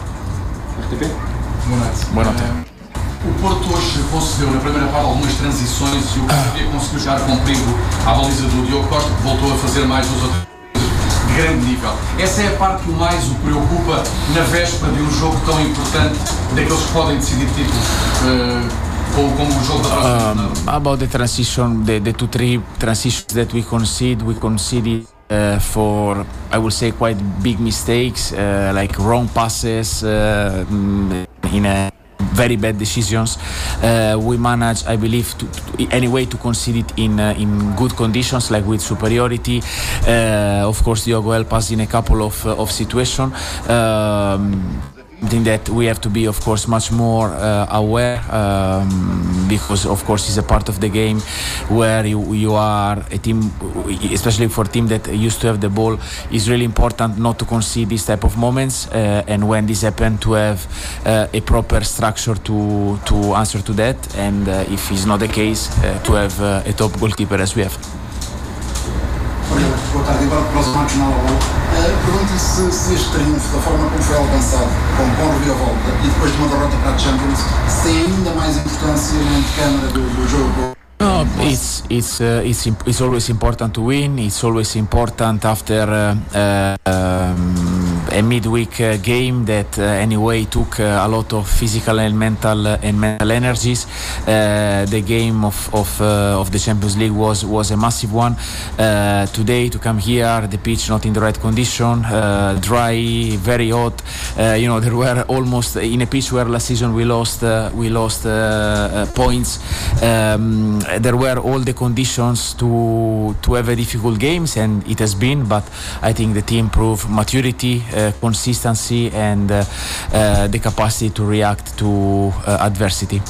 Boa noite. O Porto hoje concedeu na primeira parte algumas transições e o Porto conseguiu chegar com perigo à baliza do Diogo Costa, que voltou a fazer mais dos outros de grande nível. Essa é a parte que mais o preocupa na véspera de um jogo tão importante, daqueles que podem decidir títulos. About the transition, the 2-3 transitions that we conceded for, I would say, quite big mistakes, like wrong passes, in a very bad decisions. We managed, I believe, to concede it in good conditions, like with superiority. Of course, Diogo helped us in a couple of situations. think that we have to be, of course, much more aware, because, of course, it's a part of the game where you are a team, especially for a team that used to have the ball. It's really important not to concede this type of moments, and when this happens, to have a proper structure to answer to that, and if it's not the case, to have a top goalkeeper as we have. Boa tarde, agora para os Marcos na bola. Pergunto-lhe se este triunfo, da forma como foi alcançado, com reviravolta e depois de uma derrota para a Champions, se tem ainda mais importância na antecâmara do jogo. No, it's always important to win. It's always important after a midweek game that anyway took a lot of physical and mental energies. The game of the Champions League was a massive one. Today to come here, the pitch not in the right condition, dry, very hot. There were almost in a pitch where last season we lost points. There were all the conditions to have a difficult games, and it has been. But I think the team proved maturity, consistency, and the capacity to react to adversity.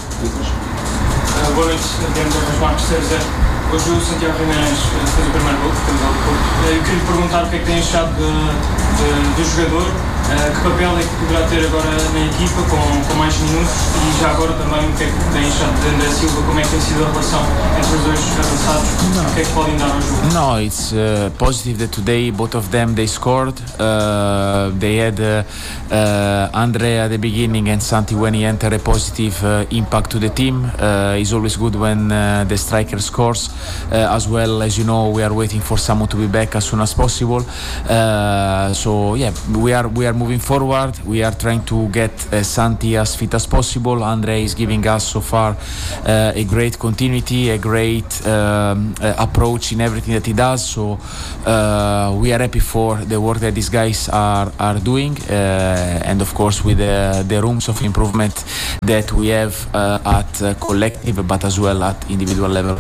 Boa noite, Diante dos Marcos César. Hoje o Santiago Jiménez fez o primeiro gol, eu queria lhe perguntar o que é que tem achado do jogador, que papel é que poderá ter agora na equipa com mais minutos, e já agora também o que é que tem achado de André Silva, como é que tem sido a relação entre os dois avançados, o que é que podem dar ao jogo? No, it's positive that today both of them they scored. They had Andrea at the beginning and Santi when he entered a positive impact to the team. It's always good when the striker scores. As well, as you know, we are waiting for someone to be back as soon as possible. So yeah, we are moving forward. We are trying to get Santi as fit as possible. Andre is giving us so far a great continuity, a great approach in everything that he does. So we are happy for the work that these guys are doing, and of course with the rooms of improvement that we have at collective, but as well at individual level.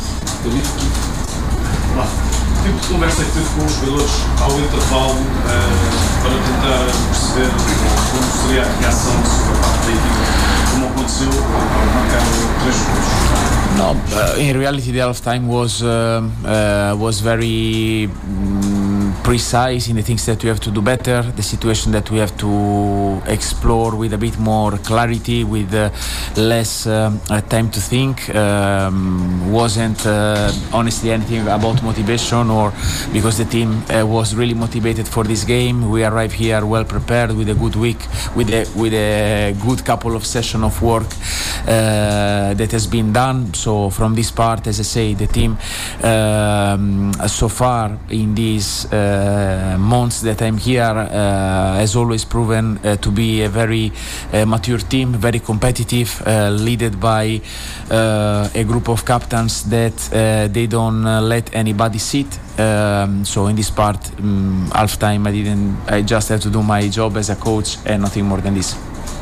Tipo de conversa que teve com os jogadores ao intervalo para tentar perceber como seria a reação sobre a parte da equipa, como aconteceu ao marcar 3 gols? No, in reality the halftime was very precise in the things that we have to do better, the situation that we have to explore with a bit more clarity, with less time to think. Wasn't honestly anything about motivation, or because the team was really motivated for this game. We arrived here well prepared with a good week, with a good couple of sessions of work that has been done. So from this part, as I say, the team so far in these months that I'm here has always proven to be a very mature team, very competitive, led by a group of captains that they don't let anybody sit. So in this part, half time, I just have to do my job as a coach and nothing more than this.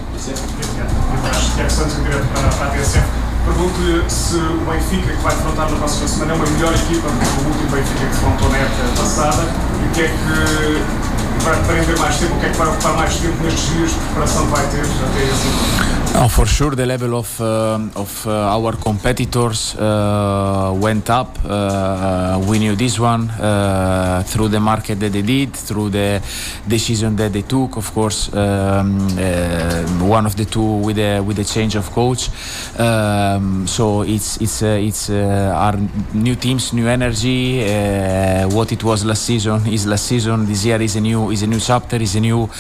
Pergunto-lhe se o Benfica, que vai defrontar na próxima semana, é uma melhor equipa do que o último Benfica que defrontou na época passada, e o que é que vai prender mais tempo, o que é que vai ocupar mais tempo nestes dias de preparação que vai ter até esse? For sure, the level of our competitors went up. We knew this one through the market that they did, through the decision that they took. Of course, one of the two with the change of coach. So it's our new teams, new energy. What it was last season is last season. This year is a new chapter. Is a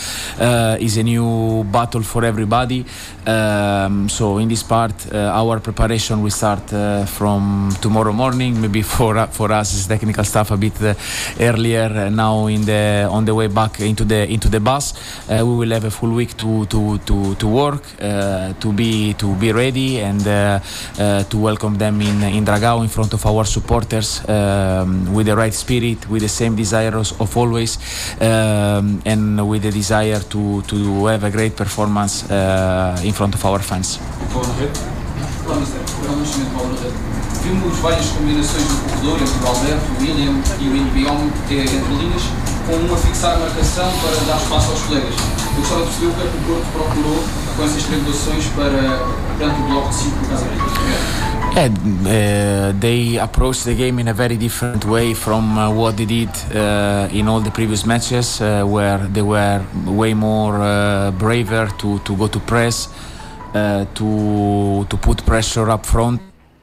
new battle for everybody. So in this part, our preparation will start from tomorrow morning. Maybe for us as technical staff a bit earlier. Now on the way back into the bus, we will have a full week to work, to be ready, and to welcome them in Dragao in front of our supporters with the right spirit, with the same desires of always, and with the desire to have a great performance in front of our fans. Vimos várias combinações no corredor entre o Alberto, o William e o Inbiom, entre linhas, com um a fixar a marcação para dar espaço aos colegas. Eu gostava de perceber o que é que o Porto procurou com essas triangulações perante o bloco de 5 do Casa Pia. They approached the game in a very different way from what they did in all the previous matches, where they were way more braver to go to press, to put pressure up front.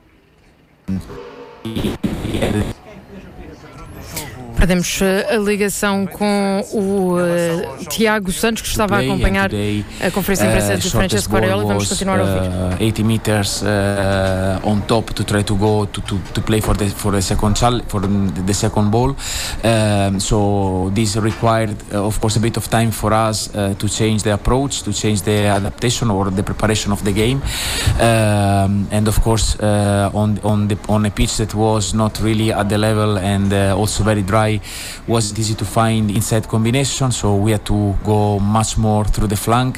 Perdemos a ligação com o Tiago Santos, que estava a acompanhar a conferência de imprensa de Francesco Farioli. Vamos continuar a ouvir. 80 meters on top to try to go to play for the second ball. So this required, of course, a bit of time for us to change the approach, to change the adaptation or the preparation of the game, and of course on a pitch that was not really at the level and also very dry. Wasn't easy to find inside combination, so we had to go much more through the flank,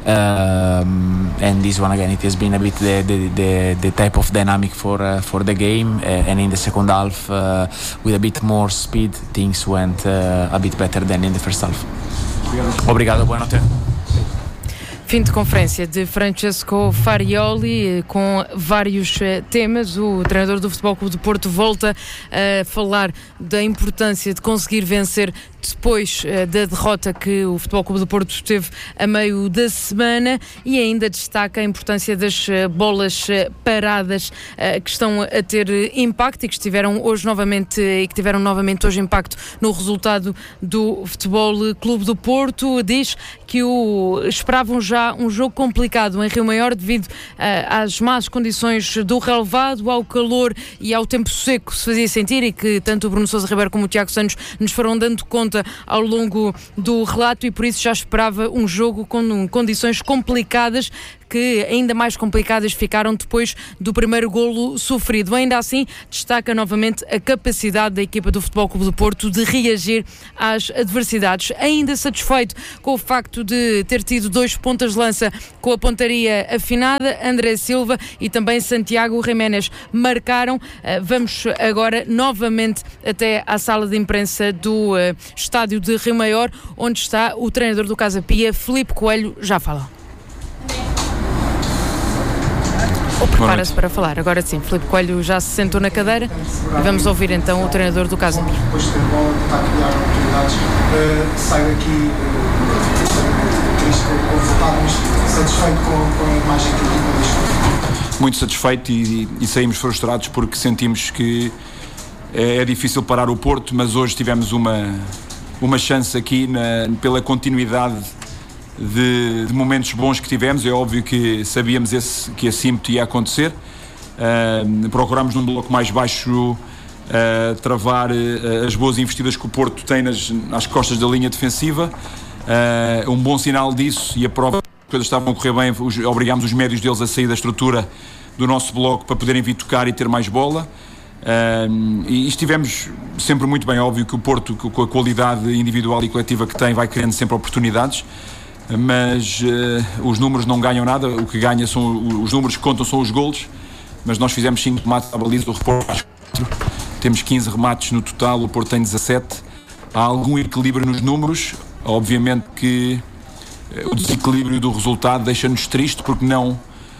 and this one again, it has been a bit the type of dynamic for the game, and in the second half with a bit more speed things went a bit better than in the first half. Obrigado, boa noite. Fim de conferência de Francesco Farioli com vários temas. O treinador do Futebol Clube do Porto volta a falar da importância de conseguir vencer depois da derrota que o Futebol Clube do Porto teve a meio da semana, e ainda destaca a importância das bolas paradas que estão a ter impacto e que tiveram novamente hoje impacto no resultado do Futebol Clube do Porto. Diz que esperavam já um jogo complicado em Rio Maior devido às más condições do relevado, ao calor e ao tempo seco que se fazia sentir, e que tanto o Bruno Sousa Ribeiro como o Tiago Santos nos foram dando conta ao longo do relato, e por isso já esperava um jogo com condições complicadas, que ainda mais complicadas ficaram depois do primeiro golo sofrido. Ainda assim, destaca novamente a capacidade da equipa do Futebol Clube do Porto de reagir às adversidades. Ainda satisfeito com o facto de ter tido 2 pontas de lança com a pontaria afinada, André Silva e também Santiago Jiménez marcaram. Vamos agora novamente até à sala de imprensa do estádio de Rio Maior, onde está o treinador do Casa Pia, Filipe Coelho. Já fala. Ou prepara-se para falar. Agora sim, Filipe Coelho já se sentou na cadeira e vamos ouvir então o treinador do Casa Pia. Depois de ter bola, tentar criar oportunidades, sai daqui triste com o resultado, mas satisfeito com a imagem que a equipa deixou. Muito satisfeito e saímos frustrados porque sentimos que é difícil parar o Porto, mas hoje tivemos uma chance aqui pela continuidade de momentos bons que tivemos. É óbvio que sabíamos que esse ímpeto ia acontecer. Procurámos num bloco mais baixo travar as boas investidas que o Porto tem às costas da linha defensiva. Um bom sinal disso, e a prova que as coisas estavam a correr bem, obrigámos os médios deles a sair da estrutura do nosso bloco para poderem vir tocar e ter mais bola. E estivemos sempre muito bem. Óbvio que o Porto, com a qualidade individual e coletiva que tem, vai criando sempre oportunidades, mas os números não ganham nada. O que ganha são os números que contam, são os golos. Mas nós fizemos 5 remates à baliza, o Porto 4, temos 15 remates no total, o Porto tem 17. Há algum equilíbrio nos números. Obviamente que o desequilíbrio do resultado deixa-nos triste, porque não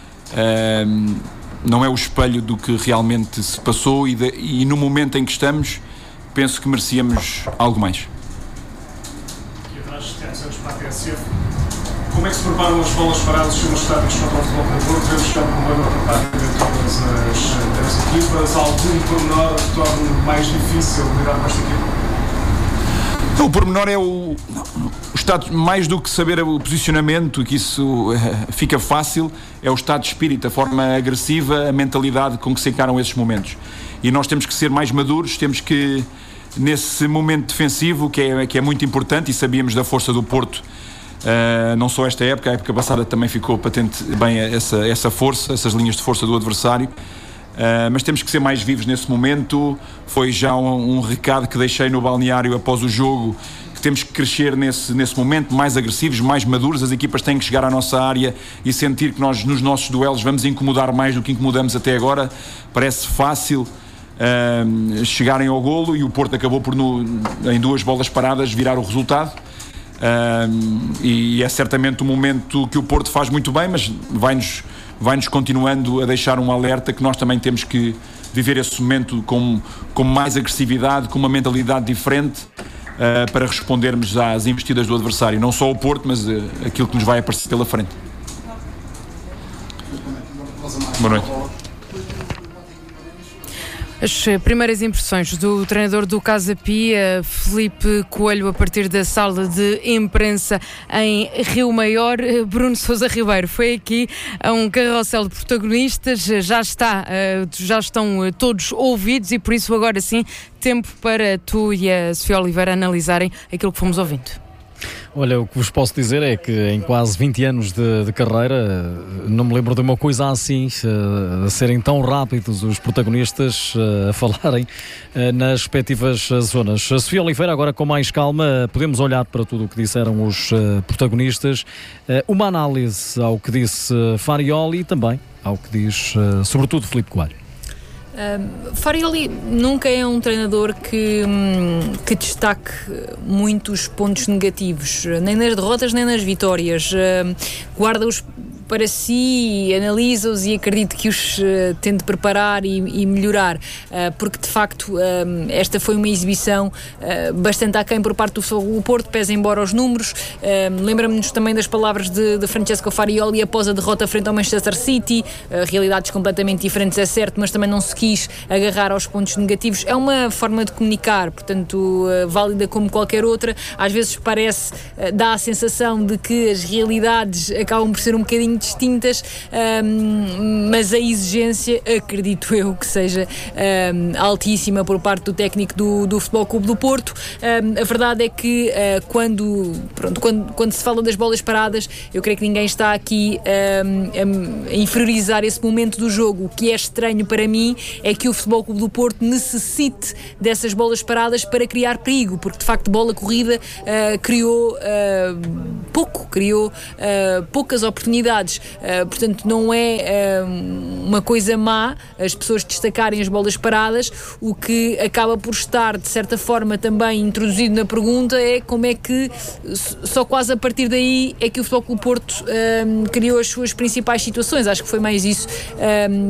é o espelho do que realmente se passou, e no momento em que estamos, penso que merecíamos algo mais. Aqui atrás, Tiago Santos para a TSF. Como é que se preparam as bolas paradas nos estádios contra o Futebol Clube do Porto? Devemos estar com uma boa preparada de todas as equipas. Algum pormenor que torne mais difícil lidar com esta equipa? O pormenor é o estado, mais do que saber o posicionamento, que isso fica fácil, é o estado de espírito, a forma agressiva, a mentalidade com que se encaram esses momentos. E nós temos que ser mais maduros, temos que, nesse momento defensivo, que é muito importante, e sabíamos da força do Porto, não só esta época, a época passada também ficou patente bem essa força, essas linhas de força do adversário. Mas temos que ser mais vivos nesse momento. Foi já um recado que deixei no balneário após o jogo, que temos que crescer nesse momento, mais agressivos, mais maduros. As equipas têm que chegar à nossa área e sentir que nós, nos nossos duelos, vamos incomodar mais do que incomodamos até agora. Parece fácil chegarem ao golo, e o Porto acabou por, em 2 bolas paradas, virar o resultado. e é certamente um momento que o Porto faz muito bem, mas vai-nos continuando a deixar um alerta que nós também temos que viver esse momento com mais agressividade, com uma mentalidade diferente, para respondermos às investidas do adversário, não só o Porto, mas aquilo que nos vai aparecer pela frente. Boa noite. As primeiras impressões do treinador do Casa Pia, Filipe Coelho, a partir da sala de imprensa em Rio Maior. Bruno Sousa Ribeiro, foi aqui a um carrossel de protagonistas, já estão todos ouvidos e por isso agora sim, tempo para tu e a Sofia Oliveira analisarem aquilo que fomos ouvindo. Olha, o que vos posso dizer é que em quase 20 anos de carreira não me lembro de uma coisa assim, a serem tão rápidos os protagonistas a falarem nas respectivas zonas. A Sofia Oliveira, agora com mais calma, podemos olhar para tudo o que disseram os protagonistas, uma análise ao que disse Farioli e também ao que diz, sobretudo, Filipe Coelho. Farioli nunca é um treinador que destaque muitos pontos negativos, nem nas derrotas nem nas vitórias, guarda-os para si, analisa-os e acredito que os tente preparar e melhorar, porque de facto esta foi uma exibição bastante aquém por parte do Porto, pese embora os números. Lembra-nos também das palavras de Francesco Farioli após a derrota frente ao Manchester City, realidades completamente diferentes, é certo, mas também não se quis agarrar aos pontos negativos. É uma forma de comunicar, portanto válida como qualquer outra. Às vezes dá a sensação de que as realidades acabam por ser um bocadinho distintas, mas a exigência, acredito eu, que seja altíssima por parte do técnico do Futebol Clube do Porto. A verdade é que quando se fala das bolas paradas, eu creio que ninguém está aqui a inferiorizar esse momento do jogo. O que é estranho para mim é que o Futebol Clube do Porto necessite dessas bolas paradas para criar perigo, porque de facto bola corrida criou poucas oportunidades. Portanto, não é uma coisa má as pessoas destacarem as bolas paradas. O que acaba por estar, de certa forma, também introduzido na pergunta é como é que só quase a partir daí é que o Futebol Clube Porto criou as suas principais situações. Acho que foi mais isso